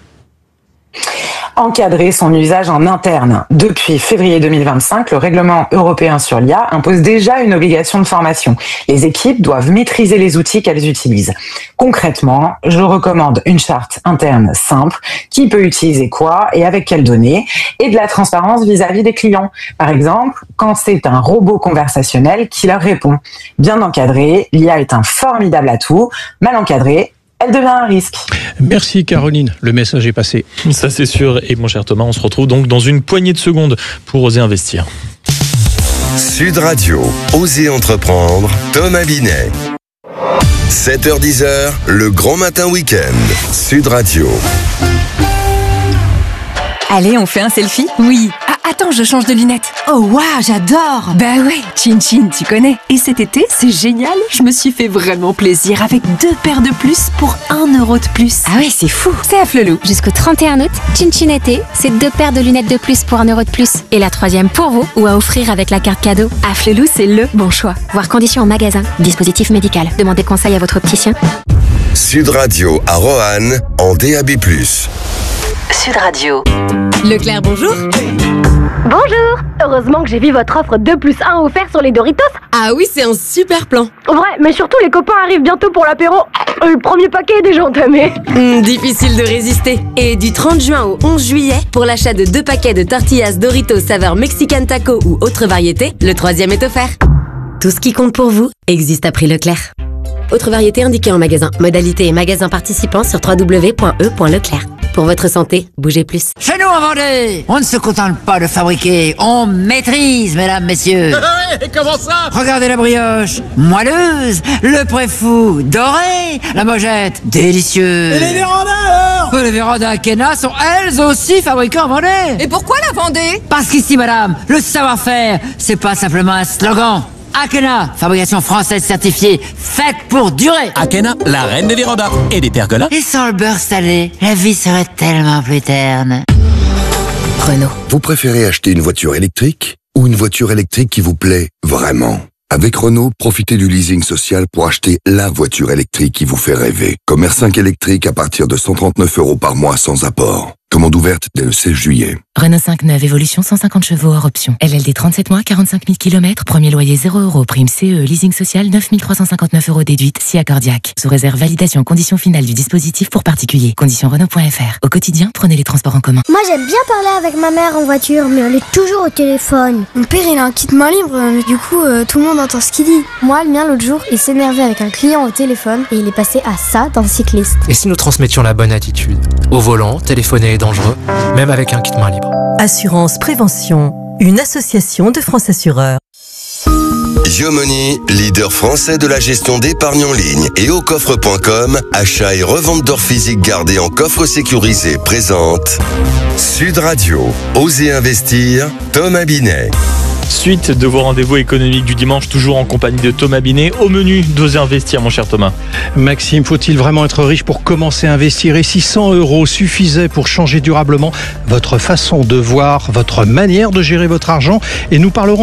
Encadrer son usage en interne. Depuis février deux mille vingt-cinq, le règlement européen sur l'I A impose déjà une obligation de formation. Les équipes doivent maîtriser les outils qu'elles utilisent. Concrètement, je recommande une charte interne simple, qui peut utiliser quoi et avec quelles données, et de la transparence vis-à-vis des clients. Par exemple, quand c'est un robot conversationnel qui leur répond. Bien encadré, l'I A est un formidable atout. Mal encadré, elle devient un risque. Merci Caroline, le message est passé. Ça c'est sûr, et mon cher Thomas, on se retrouve donc dans une poignée de secondes pour oser investir. Sud Radio, Osez entreprendre, Thomas Binet. sept heures dix, le grand matin week-end, Sud Radio. Allez, on fait un selfie ? Oui. Ah, attends, je change de lunettes. Oh, waouh, j'adore. Bah ouais, Chin Chin, tu connais. Et cet été, c'est génial. Je me suis fait vraiment plaisir avec deux paires de plus pour un euro de plus. Ah ouais, c'est fou. C'est à Flelou. Jusqu'au trente et un août, Chin Chin été, c'est deux paires de lunettes de plus pour un euro de plus. Et la troisième pour vous ou à offrir avec la carte cadeau. À Flelou, c'est le bon choix. Voir conditions en magasin. Dispositif médical. Demandez conseil à votre opticien. Sud Radio à Roanne en D A B plus. Sud Radio. Leclerc, bonjour. Bonjour. Heureusement que j'ai vu votre offre deux plus un offert sur les Doritos. Ah oui, c'est un super plan. Vrai, mais surtout les copains arrivent bientôt pour l'apéro. Le premier paquet est déjà entamé. Mmh, difficile de résister. Et du trente juin au onze juillet, pour l'achat de deux paquets de tortillas Doritos saveur Mexican Taco ou autre variété, le troisième est offert. Tout ce qui compte pour vous existe à prix Leclerc. Autre variété indiquée en magasin. Modalité et magasin participants sur w w w point e point leclerc. Pour votre santé, bougez plus. Chez nous en Vendée, on ne se contente pas de fabriquer, on maîtrise, mesdames, messieurs. Et comment ça? Regardez la brioche, moelleuse, le préfou, doré, la mojette, délicieuse. Et les vérandas alors? Les vérandas Akena sont elles aussi fabriquées en Vendée. Et pourquoi la Vendée? Parce qu'ici, madame, le savoir-faire, c'est pas simplement un slogan. Akena, fabrication française certifiée, faite pour durer. Akena, la reine des vérandas et des pergolas. Et sans le beurre salé, la vie serait tellement plus terne. Renault. Vous préférez acheter une voiture électrique ou une voiture électrique qui vous plaît vraiment? Avec Renault, profitez du leasing social pour acheter la voiture électrique qui vous fait rêver. Comme R cinq électrique à partir de cent trente-neuf euros par mois sans apport. Commande ouverte dès le seize juillet. Renault cinq neuve Évolution cent cinquante chevaux hors option. L L D trente-sept mois, quarante-cinq mille kilomètres. Premier loyer zéro euros. Prime C E. Leasing social neuf mille trois cent cinquante-neuf euros déduite. Si accordiaque. Sous réserve validation conditions finales du dispositif pour particuliers. Conditions Renault point F R. Au quotidien, prenez les transports en commun. Moi j'aime bien parler avec ma mère en voiture, mais elle est toujours au téléphone. Mon père il a un kit main libre, mais du coup euh, tout le monde entend ce qu'il dit. Moi le mien l'autre jour, il s'énervait avec un client au téléphone et il est passé à ça d'un cycliste. Et si nous transmettions la bonne attitude? Au volant, téléphoner est dangereux, même avec un kit main libre. Assurance Prévention, une association de France Assureurs. Yomoni, leader français de la gestion d'épargne en ligne et au coffre point com, achat et revente d'or physique gardé en coffre sécurisé, présente Sud Radio, Osez investir, Thomas Binet. Suite de vos rendez-vous économiques du dimanche, toujours en compagnie de Thomas Binet. Au menu d'Oser investir, mon cher Thomas. Maxime, faut-il vraiment être riche pour commencer à investir? Et si cent euros suffisaient pour changer durablement votre façon de voir, votre manière de gérer votre argent? Et nous parlerons